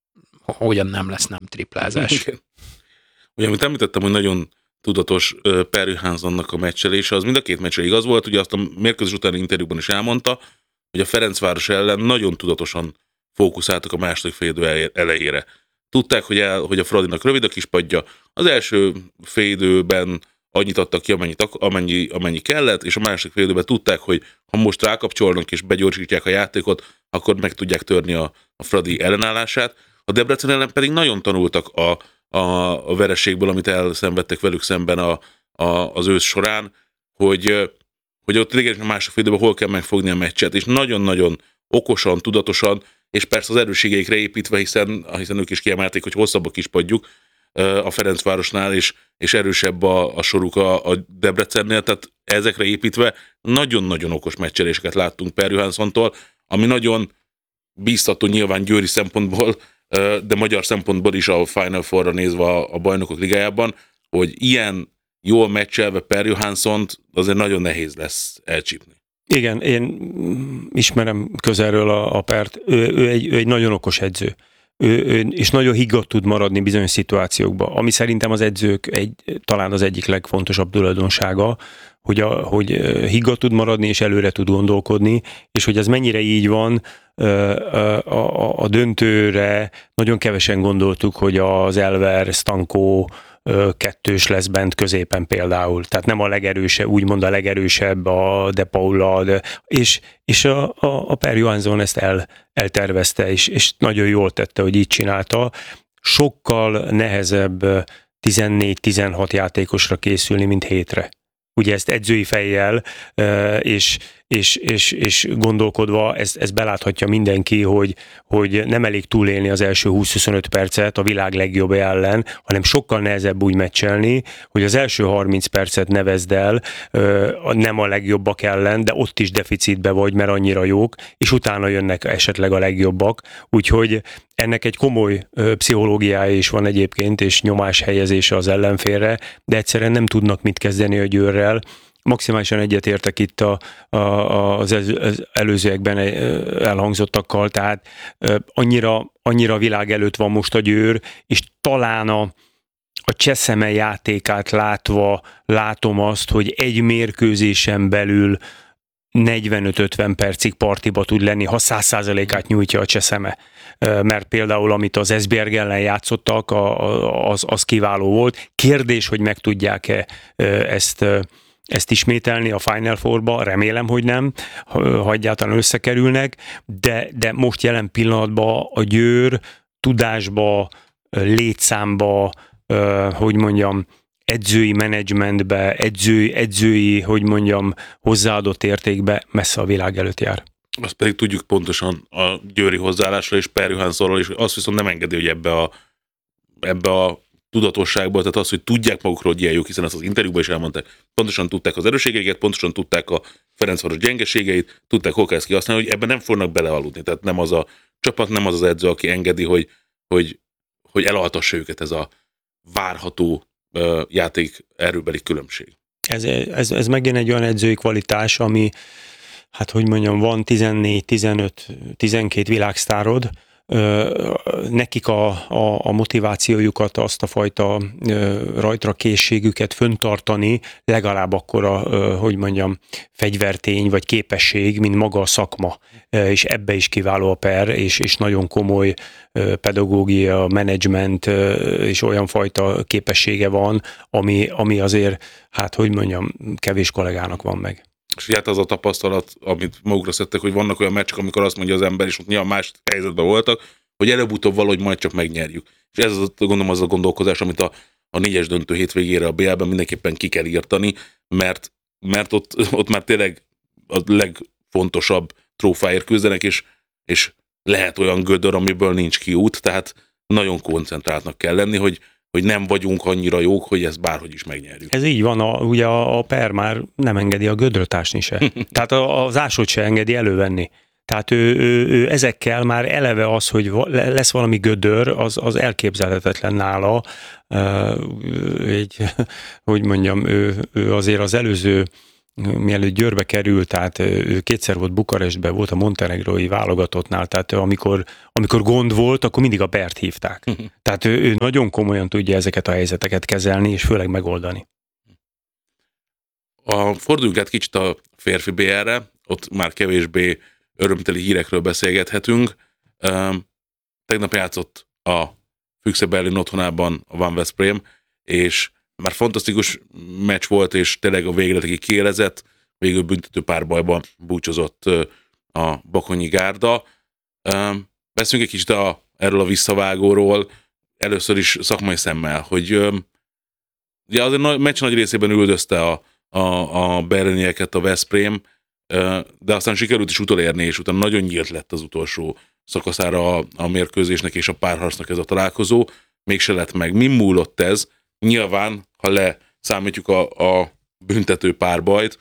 D: hogyan nem lesz nem triplázás.
B: Igen. Ugye, amit említettem, hogy nagyon tudatos uh, Perry Hansonnak a meccselése, az mind a két meccsre igaz volt, ugye azt a mérkőzés utáni interjúban is elmondta, hogy a Ferencváros ellen nagyon tudatosan fókuszáltak a második félidő elejére. Tudták, hogy, el, hogy a Fradinak rövid a kispadja, az első félidőben annyit adtak ki, amennyit, amennyi, amennyi kellett, és a második félidőben tudták, hogy ha most rákapcsolnak és begyorsítják a játékot, akkor meg tudják törni a, a Fradi ellenállását. A Debrecen ellen pedig nagyon tanultak a, a, a vereségből, amit elszenvedtek velük szemben a, a, az ősz során, hogy, hogy ott tényleg a második félidőben hol kell megfogni a meccset, és nagyon-nagyon okosan, tudatosan, és persze az erősségeikre építve, hiszen, hiszen ők is kiemelték, hogy hosszabb a kispadjuk a Ferencvárosnál, és, és erősebb a, a soruk a, a Debrecennél, tehát ezekre építve nagyon-nagyon okos meccseléseket láttunk Perry Hansontól, ami nagyon bíztató nyilván győri szempontból, de magyar szempontból is a Final Fourra nézve a, a bajnokok ligájában, hogy ilyen jól meccselve Perry Hansont azért nagyon nehéz lesz elcsípni.
C: Igen, én ismerem közelről a, a Pert, ő, ő, egy, ő egy nagyon okos edző, ő, ő, és nagyon higgadt tud maradni bizonyos szituációkban, ami szerintem az edzők egy, talán az egyik legfontosabb tulajdonsága, hogy, a, hogy higgadt tud maradni, és előre tud gondolkodni, és hogy ez mennyire így van, a, a, a döntőre nagyon kevesen gondoltuk, hogy az Elver, Stanko kettős lesz bent középen például. Tehát nem a legerősebb, úgymond a legerősebb a De Paula, de, és, és a, a, a Per Johansson ezt el, eltervezte, és, és nagyon jól tette, hogy így csinálta. Sokkal nehezebb tizennégy-tizenhat játékosra készülni, mint hétre. Ugye ezt edzői fejjel, és, és, és, és gondolkodva, ezt, ezt beláthatja mindenki, hogy, hogy nem elég túlélni az első húsz-huszonöt percet a világ legjobb ellen, hanem sokkal nehezebb úgy meccselni, hogy az első harminc percet nevezd el, nem a legjobbak ellen, de ott is deficitbe vagy, mert annyira jók, és utána jönnek esetleg a legjobbak. Úgyhogy ennek egy komoly ö, pszichológiája is van egyébként, és nyomás helyezése az ellenfélre, de egyszerűen nem tudnak mit kezdeni a Győrrel. Maximálisan egyetértek itt a, a, az előzőekben elhangzottakkal, tehát ö, annyira, annyira világ előtt van most a Győr, és talán a, a Cseszeme játékát látva látom azt, hogy egy mérkőzésen belül negyvenöt-ötven percig partiba tud lenni, ha száz százalékát nyújtja a Cseszeme. Mert például, amit az Esbjerg ellen játszottak, az, az kiváló volt. Kérdés, hogy meg tudják-e ezt, ezt ismételni a Final Fourba, remélem, hogy nem, ha egyáltalán összekerülnek, de, de most jelen pillanatban a Győr tudásba, létszámba, hogy mondjam, edzői menedzsmentbe, edzői, edzői, hogy mondjam, hozzáadott értékbe messze a világ előtt jár.
B: Azt pedig tudjuk pontosan a győri hozzáállásra és Per Johanssonról is, azt viszont nem engedi, hogy ebbe a, ebbe a tudatosságba, tehát az, hogy tudják magukról, hogy ilyen jók, hiszen azt az interjúban is elmondták, pontosan tudták az erősségeiket, pontosan tudták a Ferencváros gyengeségeit, tudták, hol kell ezt kihasználni, hogy ebben nem fognak belealudni. Tehát nem az a csapat, nem az az edző, aki engedi, hogy, hogy, hogy elaltassa őket ez a várható uh, játék erőbeli különbség.
C: Ez, ez, ez megint egy olyan edzői kvalitás, ami, hát hogy mondjam, van tizennégy, tizenöt, tizenkét világsztárod, nekik a, a, a motivációjukat, azt a fajta rajtra készségüket föntartani, legalább akkora, hogy mondjam, fegyvertény vagy képesség, mint maga a szakma. És ebbe is kiváló a per, és, és nagyon komoly pedagógia, menedzsment és olyan fajta képessége van, ami, ami azért, hát hogy mondjam, kevés kollégának van meg.
B: És hát az a tapasztalat, amit magukra szedtek, hogy vannak olyan meccsek, amikor azt mondja az ember, és ott nyilván más helyzetben voltak, hogy előbb-utóbb valahogy majd csak megnyerjük. És ez az, gondolom az a gondolkozás, amit a, a négyes döntő hétvégére a bé el-ben mindenképpen ki kell írtani, mert, mert ott, ott már tényleg a legfontosabb trófáért küzdenek, és, és lehet olyan gödör, amiből nincs kiút, tehát nagyon koncentráltnak kell lenni, hogy hogy nem vagyunk annyira jók, hogy ezt bárhogy is megnyerjük.
C: Ez így van, a, ugye a, a per már nem engedi a gödröt ásni se. Tehát a, az ásót se engedi elővenni. Tehát ő, ő, ő ezekkel már eleve az, hogy lesz valami gödör, az, az elképzelhetetlen nála. Egy, hogy mondjam, ő, ő azért az előző, mielőtt Győrbe került, tehát ő kétszer volt Bukarestben, volt a montenegrói válogatottnál, tehát amikor, amikor gond volt, akkor mindig a pert hívták. Tehát ő, ő nagyon komolyan tudja ezeket a helyzeteket kezelni, és főleg megoldani.
B: A, forduljunk át kicsit a férfi bé el-re, ott már kevésbé örömteli hírekről beszélgethetünk. Um, tegnap játszott a Füchse Berlin otthonában a Van Veszprém, és már fantasztikus meccs volt, és tényleg a végletekig kiélezett, végül büntető párbajban búcsúzott a Bakonyi Gárda. Beszéljünk egy kicsit a, erről a visszavágóról, először is szakmai szemmel, hogy ugye azért a meccs nagy részében üldözte a, a, a berlinieket a Veszprém, de aztán sikerült is utolérni, és utána nagyon nyílt lett az utolsó szakaszára a, a mérkőzésnek és a párharcnak ez a találkozó, mégse lett meg. Mi múlott ez? Nyilván, ha leszámítjuk a, a büntető párbajt,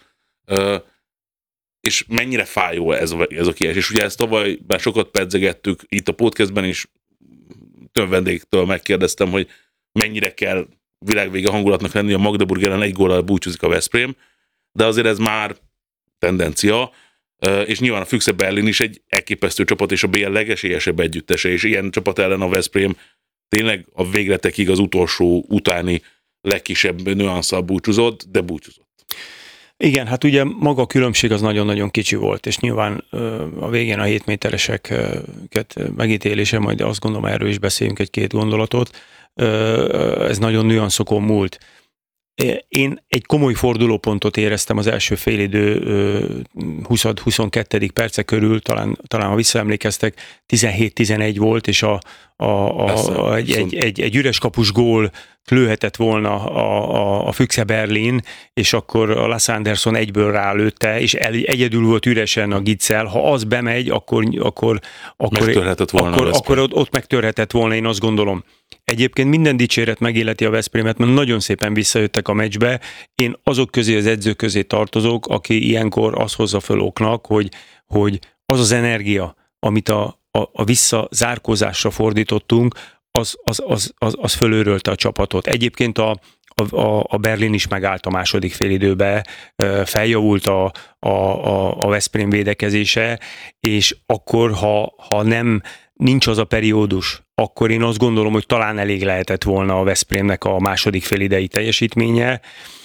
B: és mennyire fájó ez a, ez a kiesés. Ugye ezt tavaly bár sokat pedzegettük, itt a podcastben is több vendégtől megkérdeztem, hogy mennyire kell világvége hangulatnak lenni, a Magdeburg ellen egy góllal búcsúzik a Veszprém, de azért ez már tendencia, és nyilván a Füchse Berlin is egy elképesztő csapat, és a bé el legesélyesebb együttese, és ilyen csapat ellen a Veszprém tényleg a végletekig az utolsó utáni legkisebb nüanszal búcsúzott, de búcsúzott.
C: Igen, hát ugye maga a különbség az nagyon-nagyon kicsi volt, és nyilván a végén a hét métereseket megítélése, majd azt gondolom erről is beszéljünk egy-két gondolatot, ez nagyon nüanszokon múlt. Én egy komoly fordulópontot éreztem az első félidő húsz-huszonkettő perce körül, talán, talán ha visszaemlékeztek, tizenhét tizenegy volt, és a, a, a, a, egy, egy, egy, egy üres kapus gól lőhetett volna a, a, a Füchse Berlin, és akkor a Lasse Anderson egyből rálőtte, és el, egyedül volt üresen a Gitzel. Ha az bemegy, akkor, akkor, akkor,
B: megtörhetett volna
C: akkor, akkor ott, ott megtörhetett volna, én azt gondolom. Egyébként minden dicséret megilleti a Veszprémet, mert nagyon szépen visszajöttek a meccsbe. Én azok közé, az edzők közé tartozok, aki ilyenkor azt hozza föl oknak, hogy, hogy az az energia, amit a, a, a visszazárkózásra fordítottunk, az, az, az, az, az fölőrölte a csapatot. Egyébként a, a, a Berlin is megállt a második félidőbe, feljavult a, a, a, a Veszprém védekezése, és akkor, ha, ha nem nincs az a periódus, akkor én azt gondolom, hogy talán elég lehetett volna a Veszprémnek a második félidei teljesítménye.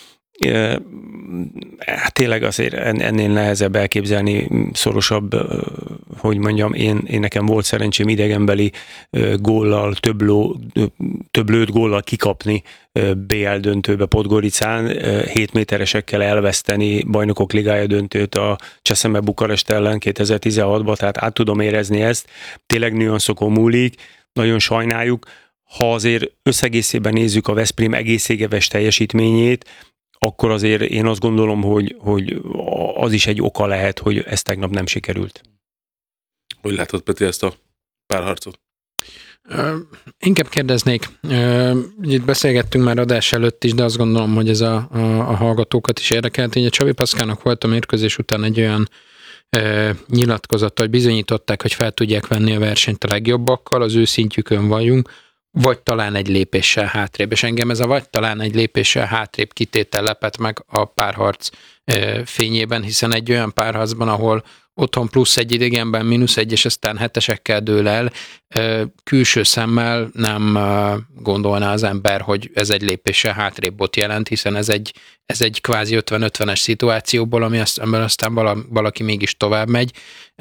C: Hát tényleg azért ennél nehezebb elképzelni, szorosabb, hogy mondjam, én, én nekem volt szerencsém idegenbeli góllal, több, ló, több lőtt góllal kikapni bé el döntőbe Podgoricán, hét méteresekkel elveszteni bajnokok ligája döntőt a Cseszeme Bukarest ellen kétezer-tizenhatban, tehát át tudom érezni ezt, tényleg nüanszokon múlik, nagyon sajnáljuk. Ha azért összegészében nézzük a Veszprém egész éves teljesítményét, akkor azért én azt gondolom, hogy, hogy az is egy oka lehet, hogy ez tegnap nem sikerült.
B: Hogy látod, Peti, ezt a párharcot?
D: Uh, inkább kérdeznék, uh, itt beszélgettünk már adás előtt is, de azt gondolom, hogy ez a, a, a hallgatókat is érdekelt. Ugye Csabi Paszkának volt a mérkőzés után egy olyan uh, nyilatkozata, hogy bizonyították, hogy fel tudják venni a versenyt a legjobbakkal, az ő szintjükön vagyunk, vagy talán egy lépéssel hátrébb. És engem ez a vagy talán egy lépéssel hátrébb kitétel lepett meg a párharc fényében, hiszen egy olyan párharcban, ahol otthon plusz egy idegenben mínusz egy, és aztán hetesekkel dől el. Külső szemmel nem gondolná az ember, hogy ez egy lépéssel hátrébb ott jelent, hiszen ez egy, ez egy kvázi ötven-ötvenes szituációból, ami aztán, aztán valaki mégis tovább megy,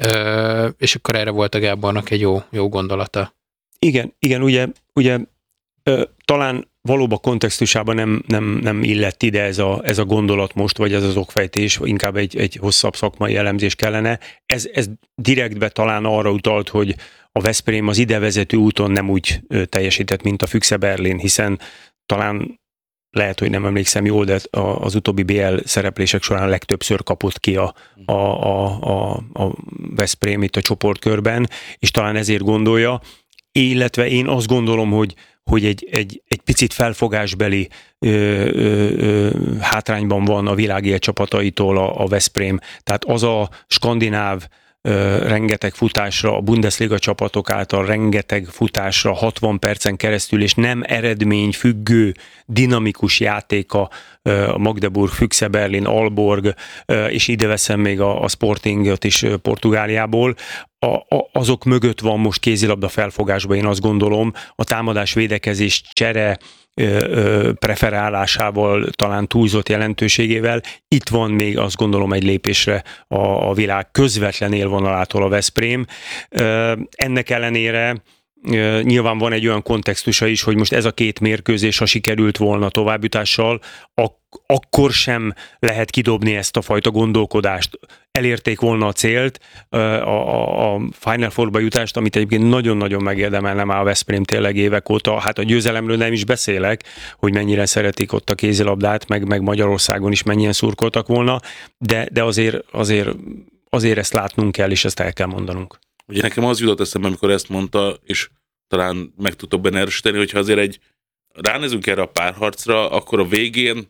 D: és akkor erre volt a Gábornak egy jó, jó gondolata.
C: Igen, igen, ugye, ugye talán valóban kontextusában nem, nem, nem illett ide ez a, ez a gondolat most, vagy ez az okfejtés, inkább egy, egy hosszabb szakmai elemzés kellene. Ez, ez direktbe talán arra utalt, hogy a Veszprém az idevezető úton nem úgy teljesített, mint a Füchse Berlin, hiszen talán lehet, hogy nem emlékszem jól, de az utóbbi bé el szereplések során legtöbbször kapott ki a, a, a, a, a Veszprém itt a csoportkörben, és talán ezért gondolja, illetve én azt gondolom, hogy hogy egy, egy, egy picit felfogásbeli ö, ö, ö, hátrányban van a világ csapataitól a, a Veszprém. Tehát az a skandináv ö, rengeteg futásra, a Bundesliga csapatok által rengeteg futásra, hatvan percen keresztül, és nem eredmény függő, dinamikus játéka ö, a Magdeburg, Füchse Berlin, Aalborg, ö, és ide veszem még a, a Sportingot is ö, Portugáliából. A, a, azok mögött van most kézilabda felfogásban, én azt gondolom, a támadás, védekezés, csere ö, ö, preferálásával, talán túlzott jelentőségével. Itt van még azt gondolom egy lépésre a, a világ közvetlen élvonalától a Veszprém. Ö, ennek ellenére ö, nyilván van egy olyan kontextusa is, hogy most ez a két mérkőzés, ha sikerült volna továbbjutással, ak- akkor sem lehet kidobni ezt a fajta gondolkodást. Elérték volna a célt, a, a, a Final Four-ba jutást, amit egyébként nagyon-nagyon megérdemelne már a Veszprém tényleg évek óta. Hát a győzelemről nem is beszélek, hogy mennyire szeretik ott a kézilabdát, meg, meg Magyarországon is mennyien szurkoltak volna, de, de azért, azért, azért ezt látnunk kell, és ezt el kell mondanunk.
B: Ugye nekem az jutott eszembe, amikor ezt mondta, és talán meg tudtok benne erősíteni, hogyha azért egy ránézünk erre a párharcra, akkor a végén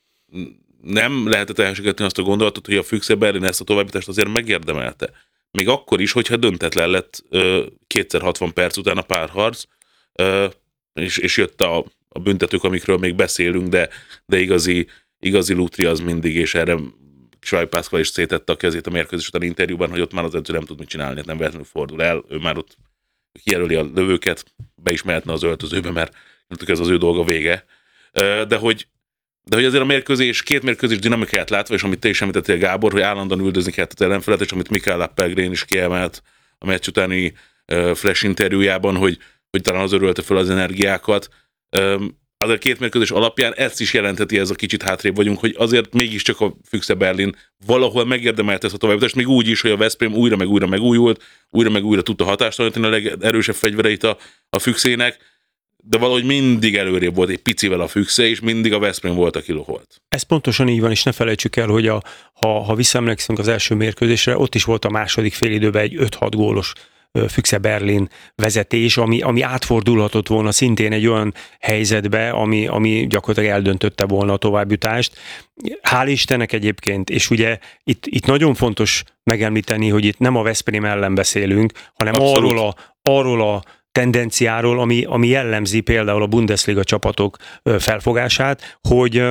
B: nem lehetett elsigetni azt a gondolatot, hogy a Füchse Berlin ezt a továbbítást azért megérdemelte. Még akkor is, hogyha döntetlen lett ö, kétszer hatvan perc után a párharc, ö, és, és jött a, a büntetők, amikről még beszélünk, de, de igazi, igazi lútri az mindig, és erre Schwab Pascal is szétette a kezét a mérkőzés után interjúban, hogy ott már az edző nem tud mit csinálni, nem véletlenül fordul el, ő már ott kijelöli a lövőket, be is mehetne az öltözőbe, mert ez az ő dolga vége. Ö, de hogy De hogy azért a mérkőzés, két mérkőzés dinamikáját látva, és amit te is említettél, Gábor, hogy állandóan üldözni kellett az ellenfelet, és amit Mikael Appelgren is kiemelt a meccs utáni uh, flash interjújában, hogy, hogy talán az örölte fel az energiákat. Um, azért két mérkőzés alapján ezt is jelentheti, ez a kicsit hátrébb vagyunk, hogy azért mégiscsak a Füchse Berlin valahol megérdemelte ezt a továbbítást, még úgy is, hogy a Veszprém újra meg újra megújult, újra meg újra tudta hatástalanítani a legerősebb fegyvereit a, a Füchsének, de valahogy mindig előrébb volt egy picivel a Füchse, és mindig a Veszprém volt, aki loholt.
C: Ez pontosan így van, és ne felejtsük el, hogy a, ha, ha visszaemlékszünk az első mérkőzésre, ott is volt a második félidőben egy öt-hat gólos Füchse Berlin vezetés, ami, ami átfordulhatott volna szintén egy olyan helyzetbe, ami, ami gyakorlatilag eldöntötte volna a továbbjutást. Hál' Istennek egyébként, és ugye itt, itt nagyon fontos megemlíteni, hogy itt nem a Veszprém ellen beszélünk, hanem arról a, arról a tendenciáról, ami, ami jellemzi például a Bundesliga csapatok felfogását, hogy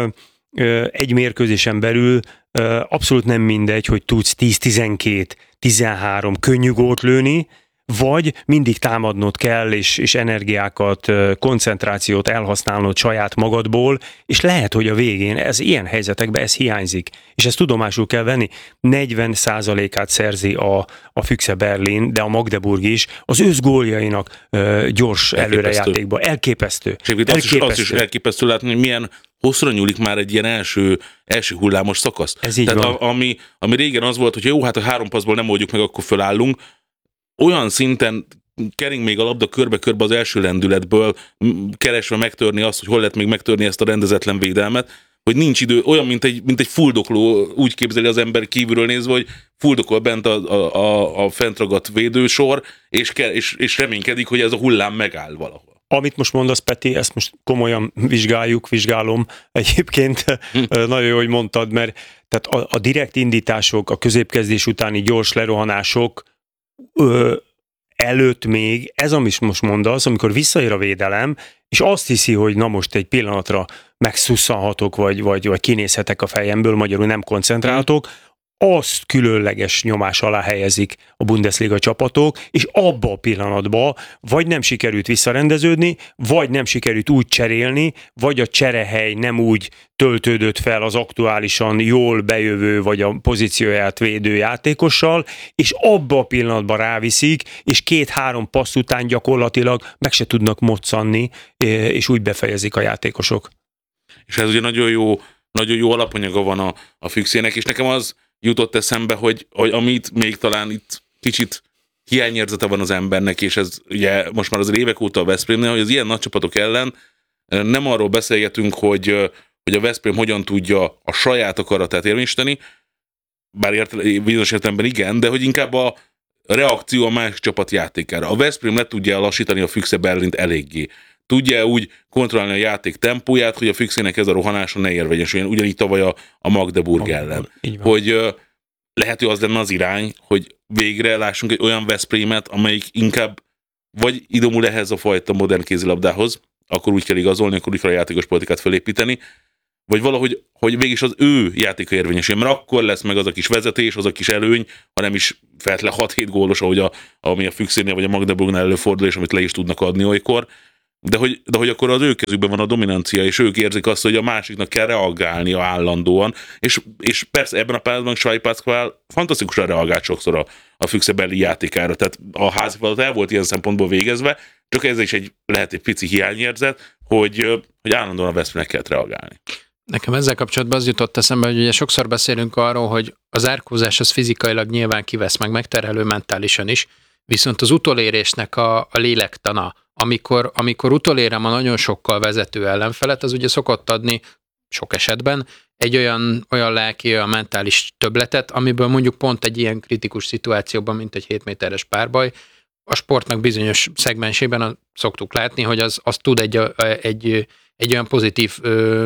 C: egy mérkőzésen belül abszolút nem mindegy, hogy tudsz tíz, tizenkét, tizenhárom könnyű gólt lőni, vagy mindig támadnod kell, és, és energiákat, koncentrációt elhasználnod saját magadból, és lehet, hogy a végén ez ilyen helyzetekben ez hiányzik. És ezt tudomásul kell venni. negyven százalékát szerzi a, a Füchse Berlin, de a Magdeburg is, az összgóljainak uh, gyors előrejátékba. Elképesztő.
B: És elképesztő. Azt, is, azt is elképesztő látni, hogy milyen hosszra nyúlik már egy ilyen első, első hullámos szakasz.
C: Ez így
B: Tehát
C: van.
B: A, ami, ami régen az volt, hogy jó, hát a három passzból nem oldjuk meg, akkor fölállunk. Olyan szinten kering még a labda körbe-körbe az első lendületből, keresve megtörni azt, hogy hol lehet még megtörni ezt a rendezetlen védelmet, hogy nincs idő, olyan, mint egy, mint egy fuldokló, úgy képzeli az ember kívülről nézve, hogy fuldokol bent a, a, a fentragadt védősor, és, és, és reménykedik, hogy ez a hullám megáll valahol.
C: Amit most mondasz, Peti, ezt most komolyan vizsgáljuk, vizsgálom egyébként. Hm. Nagyon jó, hogy mondtad, mert tehát a, a direkt indítások, a középkezdés utáni gyors lerohanások ö, előtt még, ez amit most mondasz, amikor visszaér a védelem, és azt hiszi, hogy na most egy pillanatra megszusszanhatok, vagy, vagy, vagy kinézhetek a fejemből, magyarul nem koncentrálhatok, azt különleges nyomás alá helyezik a Bundesliga csapatok, és abba a pillanatban vagy nem sikerült visszarendeződni, vagy nem sikerült úgy cserélni, vagy a cserehely nem úgy töltődött fel az aktuálisan jól bejövő, vagy a pozícióját védő játékossal, és abba a pillanatban ráviszik, és két-három passz után gyakorlatilag meg se tudnak moccanni, és úgy befejezik a játékosok.
B: És ez ugye nagyon jó, nagyon jó alapanyaga van a, a Füchsének, és nekem az jutott eszembe, hogy, hogy amit még talán itt kicsit hiányérzete van az embernek, és ez ugye most már az évek óta a Veszprémnél, hogy az ilyen nagy csapatok ellen nem arról beszélgetünk, hogy, hogy a Veszprém hogyan tudja a saját akaratát érvényesíteni, bár ért, bizonyos értelemben igen, de hogy inkább a reakció a másik csapat játékára. A Veszprém le tudja lassítani a Füchse Berlint eléggé. Tudja úgy kontrollálni a játék tempóját, hogy a Füchsének ez a rohanása ne érvényesüljön, ugyanígy tavaly a, a Magdeburg ellen. Hogy uh, lehet, hogy az lenne az irány, hogy végre lássunk egy olyan Veszprémet, amelyik inkább vagy idomul ehhez a fajta modern kézilabdához, akkor úgy kell igazolni, akkor úgy kell a játékos politikát felépíteni, vagy valahogy, hogy végig az ő játéka érvényesüljön, mert akkor lesz meg az a kis vezetés, az a kis előny, ha nem is feltétlenül hat-hét gólos, ahogy a, ami a Füchsénél vagy a Magdeburgnál előfordul, és amit le is tudnak adni olykor. De hogy, de hogy akkor az ő kezükben van a dominancia, és ők érzik azt, hogy a másiknak kell reagálnia állandóan, és, és persze ebben a pillanatban Schwalbe Pascual fantasztikusan reagált sokszor a, a Füchse Berlin játékára, tehát a házi feladat el volt ilyen szempontból végezve, csak ez is egy, lehet egy pici hiányérzet, hogy, hogy állandóan a Veszprémnek kellett reagálni.
D: Nekem ezzel kapcsolatban az jutott eszembe, hogy ugye sokszor beszélünk arról, hogy az árkózás az fizikailag nyilván kivesz, meg megterhelő mentálisan is, viszont az utolérésnek a, a lélektana, amikor, amikor utolérem a nagyon sokkal vezető ellenfelet, az ugye szokott adni sok esetben egy olyan, olyan lelki, olyan mentális többletet, amiből mondjuk pont egy ilyen kritikus szituációban, mint egy hét méteres párbaj, a sportnak bizonyos szegmensében szoktuk látni, hogy az, az tud egy, egy, egy olyan pozitív ö,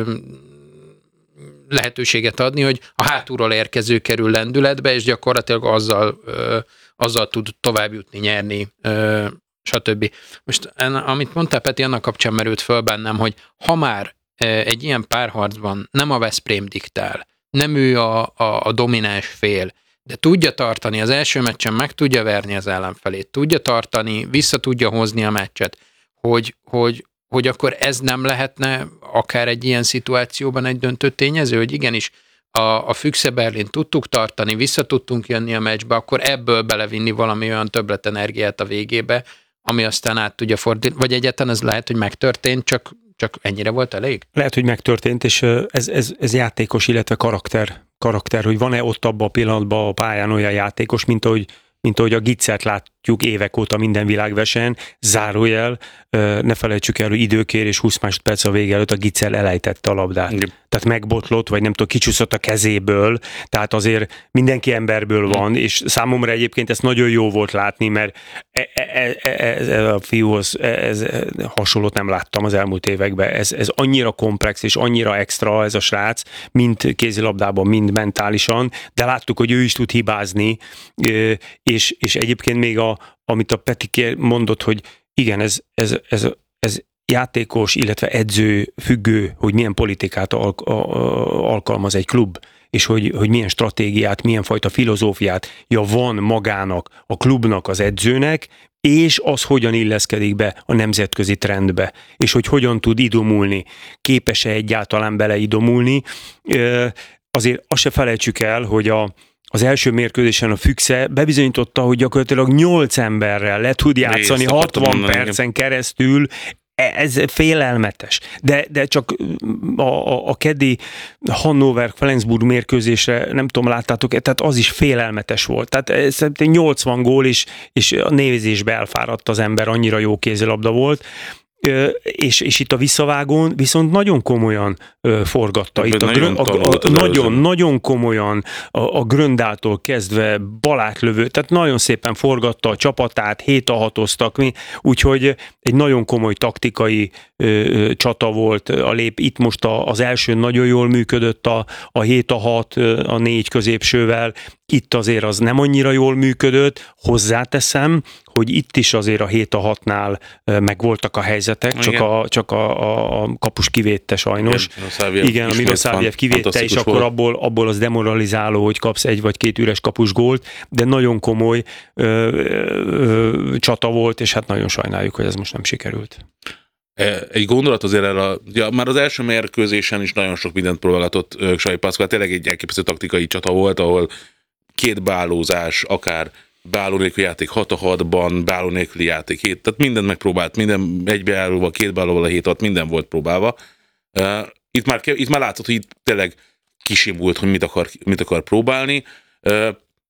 D: lehetőséget adni, hogy a hátulról érkező kerül lendületbe, és gyakorlatilag azzal, ö, azzal tud tovább jutni, nyerni, ö, stb. Most amit mondtál, Peti, annak kapcsán merült föl bennem, hogy ha már egy ilyen párharcban nem a Veszprém diktál, nem ő a, a, a domináns fél, de tudja tartani, az első meccsen meg tudja verni az ellenfelét, tudja tartani, vissza tudja hozni a meccset, hogy, hogy, hogy akkor ez nem lehetne akár egy ilyen szituációban egy döntő tényező, hogy igenis a, a Füchse Berlin tudtuk tartani, vissza tudtunk jönni a meccsbe, akkor ebből belevinni valami olyan többletenergiát a végébe, ami aztán át tudja fordítani, vagy egyáltalán ez lehet, hogy megtörtént, csak, csak ennyire volt elég? Lehet,
C: hogy megtörtént, és ez, ez, ez játékos, illetve karakter, karakter, hogy van-e ott abban a pillanatban a pályán olyan játékos, mint ahogy, mint ahogy a Gitzert látjuk évek óta minden világversenyen, zárójel, ne felejtsük el, hogy időkér és húsz másodperc a vége előtt a Gitzer elejtette a labdát. Igen. Tehát megbotlott, vagy nem tudom, kicsúszott a kezéből, tehát azért mindenki emberből van, és számomra egyébként ez nagyon jó volt látni, mert e, e, e, ez a fiúhoz ez, ez, hasonlót nem láttam az elmúlt években. Ez, ez annyira komplex és annyira extra ez a srác, mind kézilabdában, mind mentálisan, de láttuk, hogy ő is tud hibázni, és, és egyébként még a, amit a Peti mondott, hogy igen, ez, ez, ez, ez játékos, illetve edző függő, hogy milyen politikát al- alkalmaz egy klub, és hogy, hogy milyen stratégiát, milyen fajta filozófiát ja, van magának, a klubnak, az edzőnek, és az hogyan illeszkedik be a nemzetközi trendbe, és hogy hogyan tud idomulni, képes-e egyáltalán beleidomulni. Azért azt se felejtsük el, hogy a az első mérkőzésen a Füchse bebizonyította, hogy gyakorlatilag nyolc emberrel le tud játszani hatvan percen keresztül. Ez félelmetes. De, de csak a, a, a keddi Hannover-Flensburg mérkőzésre, nem tudom, láttátok, tehát az is félelmetes volt. Tehát szerintem nyolcvan gól, és, és a nézésbe elfáradt az ember, annyira jó kézilabda volt. És, és itt a visszavágón viszont nagyon komolyan forgatta. Itt a nagyon, grön, a, a, nagyon, nagyon komolyan a, a Gröndától kezdve balátlövő, tehát nagyon szépen forgatta a csapatát, hét a hatoztak, úgyhogy egy nagyon komoly taktikai ö, ö, csata volt a lép. Itt most a, az első nagyon jól működött a, a hét a hat, a négy középsővel, Itt azért az nem annyira jól működött, hozzáteszem, hogy itt is azért a hét a hatnál megvoltak a helyzetek, csak a, csak a, a, a kapus kivédte sajnos. Igen, Igen a Milosavljev kivédte, és akkor abból, abból az demoralizáló, hogy kapsz egy vagy két üres kapusgólt, de nagyon komoly ö, ö, csata volt, és hát nagyon sajnáljuk, hogy ez most nem sikerült.
B: Egy gondolat azért erre, ja, már az első mérkőzésen is nagyon sok mindent próbálhatott Xavi Pascual, tényleg egy elképesztő taktikai csata volt, ahol két beállózás, akár beálló nélküli játék hat a hatban, beálló nélküli játék hét, tehát mindent megpróbált, minden egy beállóval, két beállóval a hét hat, minden volt próbálva. Uh, itt, már, itt már látszott, hogy itt tényleg kisimult, hogy mit akar, mit akar próbálni. Uh,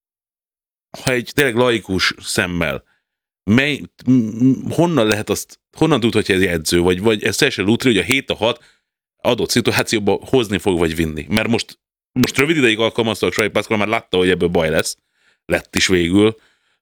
B: ha egy tényleg laikus szemmel, mely, honnan lehet azt, honnan tudhatja ez edző, vagy, vagy ez teljesen lútri, hogy a hét a hat adott szituációba hozni fog, vagy vinni. Mert most Most rövid ideig alkalmazta a Xavi Pascual, már látta, hogy ebből baj lesz. Lett is végül.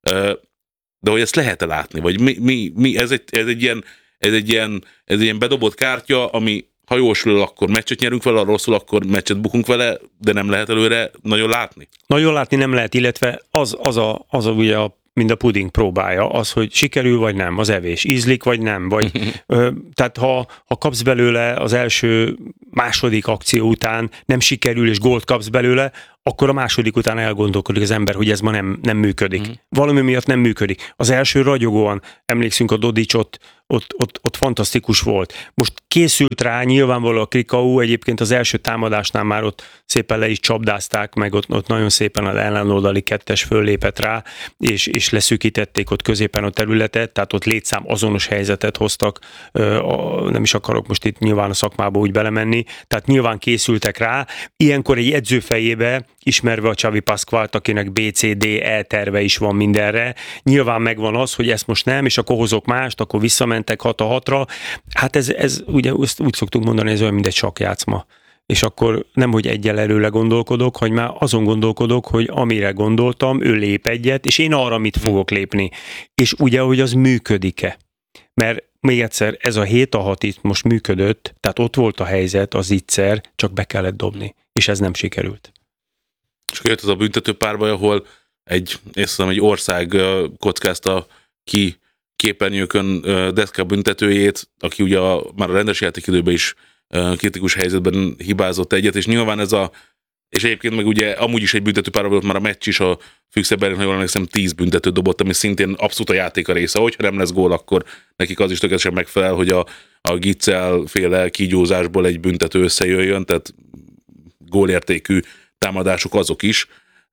B: De hogy ezt lehet-e látni? Vagy mi, mi, mi ez, egy, ez, egy ilyen, ez, egy ilyen, ez egy ilyen bedobott kártya, ami ha jól sül, akkor meccset nyerünk vele, ha rosszul, akkor meccset bukunk vele, de nem lehet előre nagyon látni? Nagyon
C: látni nem lehet, illetve az, az, a, az a, ugye a mind a puding próbája, az, hogy sikerül vagy nem, az evés, ízlik vagy nem, vagy ö, tehát ha, ha kapsz belőle az első, második akció után, nem sikerül és gólt kapsz belőle, akkor a második után elgondolkodik az ember, hogy ez ma nem, nem működik. Mm. Valami miatt nem működik. Az első ragyogóan, emlékszünk a Dodics, ott, ott, ott, ott fantasztikus volt. Most készült rá nyilvánvaló a Krikau, egyébként az első támadásnál már ott szépen le is csapdázták, meg ott, ott nagyon szépen az ellenoldali kettes föllépett rá, és, és leszűkítették ott középen a területet, tehát ott létszám azonos helyzetet hoztak, nem is akarok most itt nyilván a szakmába úgy belemenni, tehát nyilván készültek rá. Ilyenkor egy edző fejébe, ismerve a Xavi Pascualt, akinek bé cé dé e terve is van mindenre, nyilván megvan az, hogy ezt most nem, és akkor hozok mást, akkor visszamentek hat a hatra. Hát ez, ez ugye úgy szoktuk mondani, ez olyan, mint egy sakkjátszma. És akkor nem, hogy egyel előle gondolkodok, hogy már azon gondolkodok, hogy amire gondoltam, ő lép egyet, és én arra mit fogok lépni. És ugye, hogy az működik-e. Mert még egyszer, ez a hét a hat itt most működött, tehát ott volt a helyzet, az ígyszer, csak be kellett dobni. És ez nem sikerült.
B: És akkor jött az a büntető párbaj, ahol egy, észre, egy ország kockázta ki képernyőkön deszka büntetőjét, aki ugye a, már a rendes játékidőben is kritikus helyzetben hibázott egyet, és nyilván ez a, és egyébként meg ugye amúgy is egy büntető párbaj volt már a meccs is, a Füchsebergen, ha jól emlékszem, tíz büntetőt dobott, ami szintén abszolút a játéka része. Hogyha nem lesz gól, akkor nekik az is tökéletesen megfelel, hogy a, a Gitzel féle kígyózásból egy büntető összejöjjön, tehát gólértékű támadások azok is.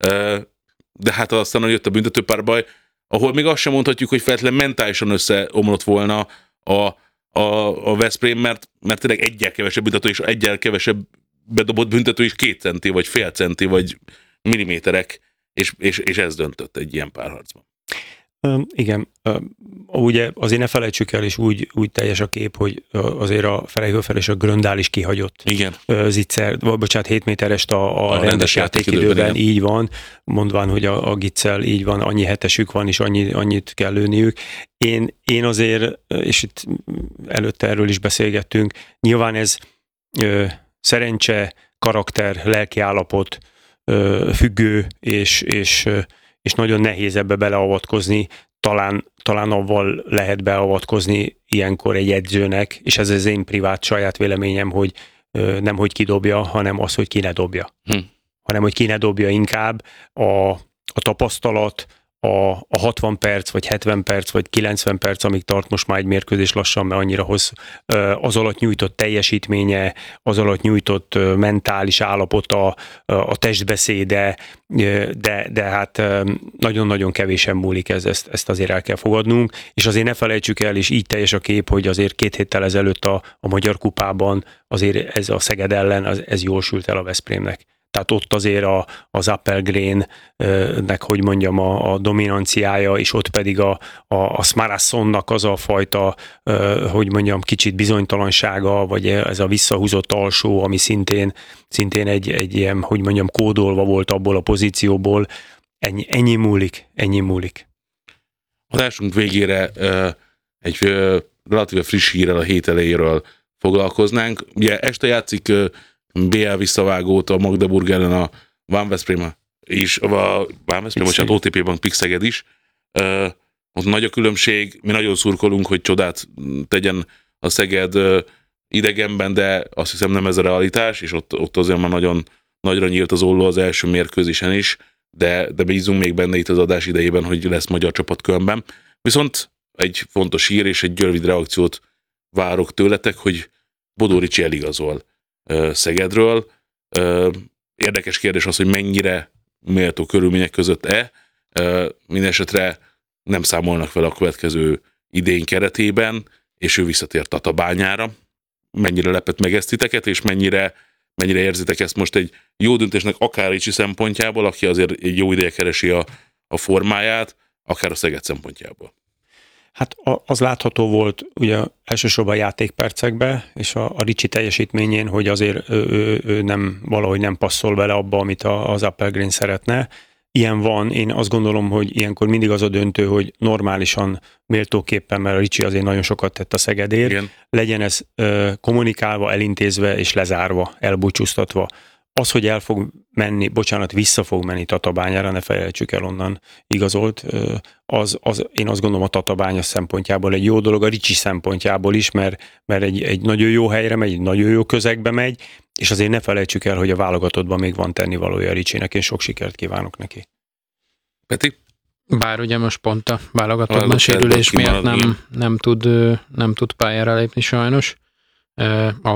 B: De hát aztán jött a büntetőpárbaj, ahol még azt sem mondhatjuk, hogy feltétlenül mentálisan összeomlott volna a, a, a Veszprém, mert, mert tényleg egyel kevesebb büntető, és egyel kevesebb bedobott büntető is két centi, vagy fél centi, vagy milliméterek, és, és, és ez döntött egy ilyen párharcban.
C: Uh, igen, uh, ugye azért ne felejtsük el, és úgy, úgy teljes a kép, hogy uh, azért a Freihofer és a Gröndál is kihagyott.
B: Igen.
C: Uh, Zicser, vagy bocsánat, hét méterest a, a, a rendes, rendes játékidőben, így van, mondván, hogy a, a Gitzel így van, annyi hetesük van, és annyi, annyit kell lőniük. Én, én azért, és itt előtte erről is beszélgettünk, nyilván ez uh, szerencse, karakter, lelkiállapot uh, függő, és, és uh, és nagyon nehéz ebbe beleavatkozni, talán, talán avval lehet beavatkozni ilyenkor egy edzőnek, és ez az én privát saját véleményem, hogy ö, nem hogy kidobja, hanem az, hogy ki ne dobja. Hm. Hanem, hogy ki ne dobja inkább a, a tapasztalat, a, a hatvan perc, vagy hetven perc, vagy kilencven perc, amíg tart most már egy mérkőzés lassan, mert annyira hoz, az alatt nyújtott teljesítménye, az alatt nyújtott mentális állapota, a testbeszéde, de, de hát nagyon-nagyon kevésen múlik ez, ezt, ezt azért el kell fogadnunk, és azért ne felejtsük el, és így teljes a kép, hogy azért két héttel ezelőtt a, a Magyar Kupában azért ez a Szeged ellen, az, ez jól sült el a Veszprémnek. Tehát ott azért a, az Appelgren-nek, hogy mondjam, a, a dominanciája, és ott pedig a, a, a Smarassonnak az a fajta, hogy mondjam, kicsit bizonytalansága, vagy ez a visszahúzott alsó, ami szintén, szintén egy, egy ilyen, hogy mondjam, kódolva volt abból a pozícióból. Ennyi, ennyi múlik, ennyi múlik.
B: Adásunk végére egy relatíve friss hírrel a hét elejéről foglalkoznánk. Ugye este játszik bé el visszavágót a Magdeburg ellen a Van Veszprém és a Vámeszpé, bocsánat, o té pé Bank Pixeged is. Uh, ott nagy a különbség, mi nagyon szurkolunk, hogy csodát tegyen a Szeged uh, idegenben, de azt hiszem nem ez a realitás, és ott, ott azért már nagyon nagyra nyílt az olló az első mérkőzésen is, de, de bízunk még benne itt az adás idejében, hogy lesz magyar csapat Kölnben. Viszont egy fontos hír és egy rövid reakciót várok tőletek, hogy Bodó Ricsi eligazol uh, Szegedről. Uh, érdekes kérdés az, hogy mennyire méltó körülmények között-e. Uh, Mindenesetre nem számolnak vele a következő idény keretében, és ő visszatért Tatabányára. Mennyire lepett meg ezt titeket, és mennyire, mennyire érzitek ezt most egy jó döntésnek, akár Ricsi szempontjából, aki azért egy jó ideje keresi a, a formáját, akár a Szeged szempontjából?
C: Hát az látható volt ugye elsősorban a játékpercekben, és a, a Ricsi teljesítményén, hogy azért ő, ő, ő nem, valahogy nem passzol bele abba, amit a, az Appelgren szeretne. Ilyen van, én azt gondolom, hogy ilyenkor mindig az a döntő, hogy normálisan, méltóképpen, mert a Ricsi azért nagyon sokat tett a Szegedért, igen, legyen ez ö, kommunikálva, elintézve és lezárva, elbúcsúztatva. Az, hogy el fog menni, bocsánat, vissza fog menni Tatabányára, ne felejtsük el, onnan igazolt, az, az, én azt gondolom a Tatabánya szempontjából egy jó dolog, a Ricsi szempontjából is, mert, mert egy, egy nagyon jó helyre megy, egy nagyon jó közegbe megy, és azért ne felejtsük el, hogy a válogatottban még van tennivalója a Ricsinek, én sok sikert kívánok neki.
B: Peti?
D: Bár ugye most pont a válogatottban sérülés miatt nem, nem, tud, nem tud pályára lépni sajnos.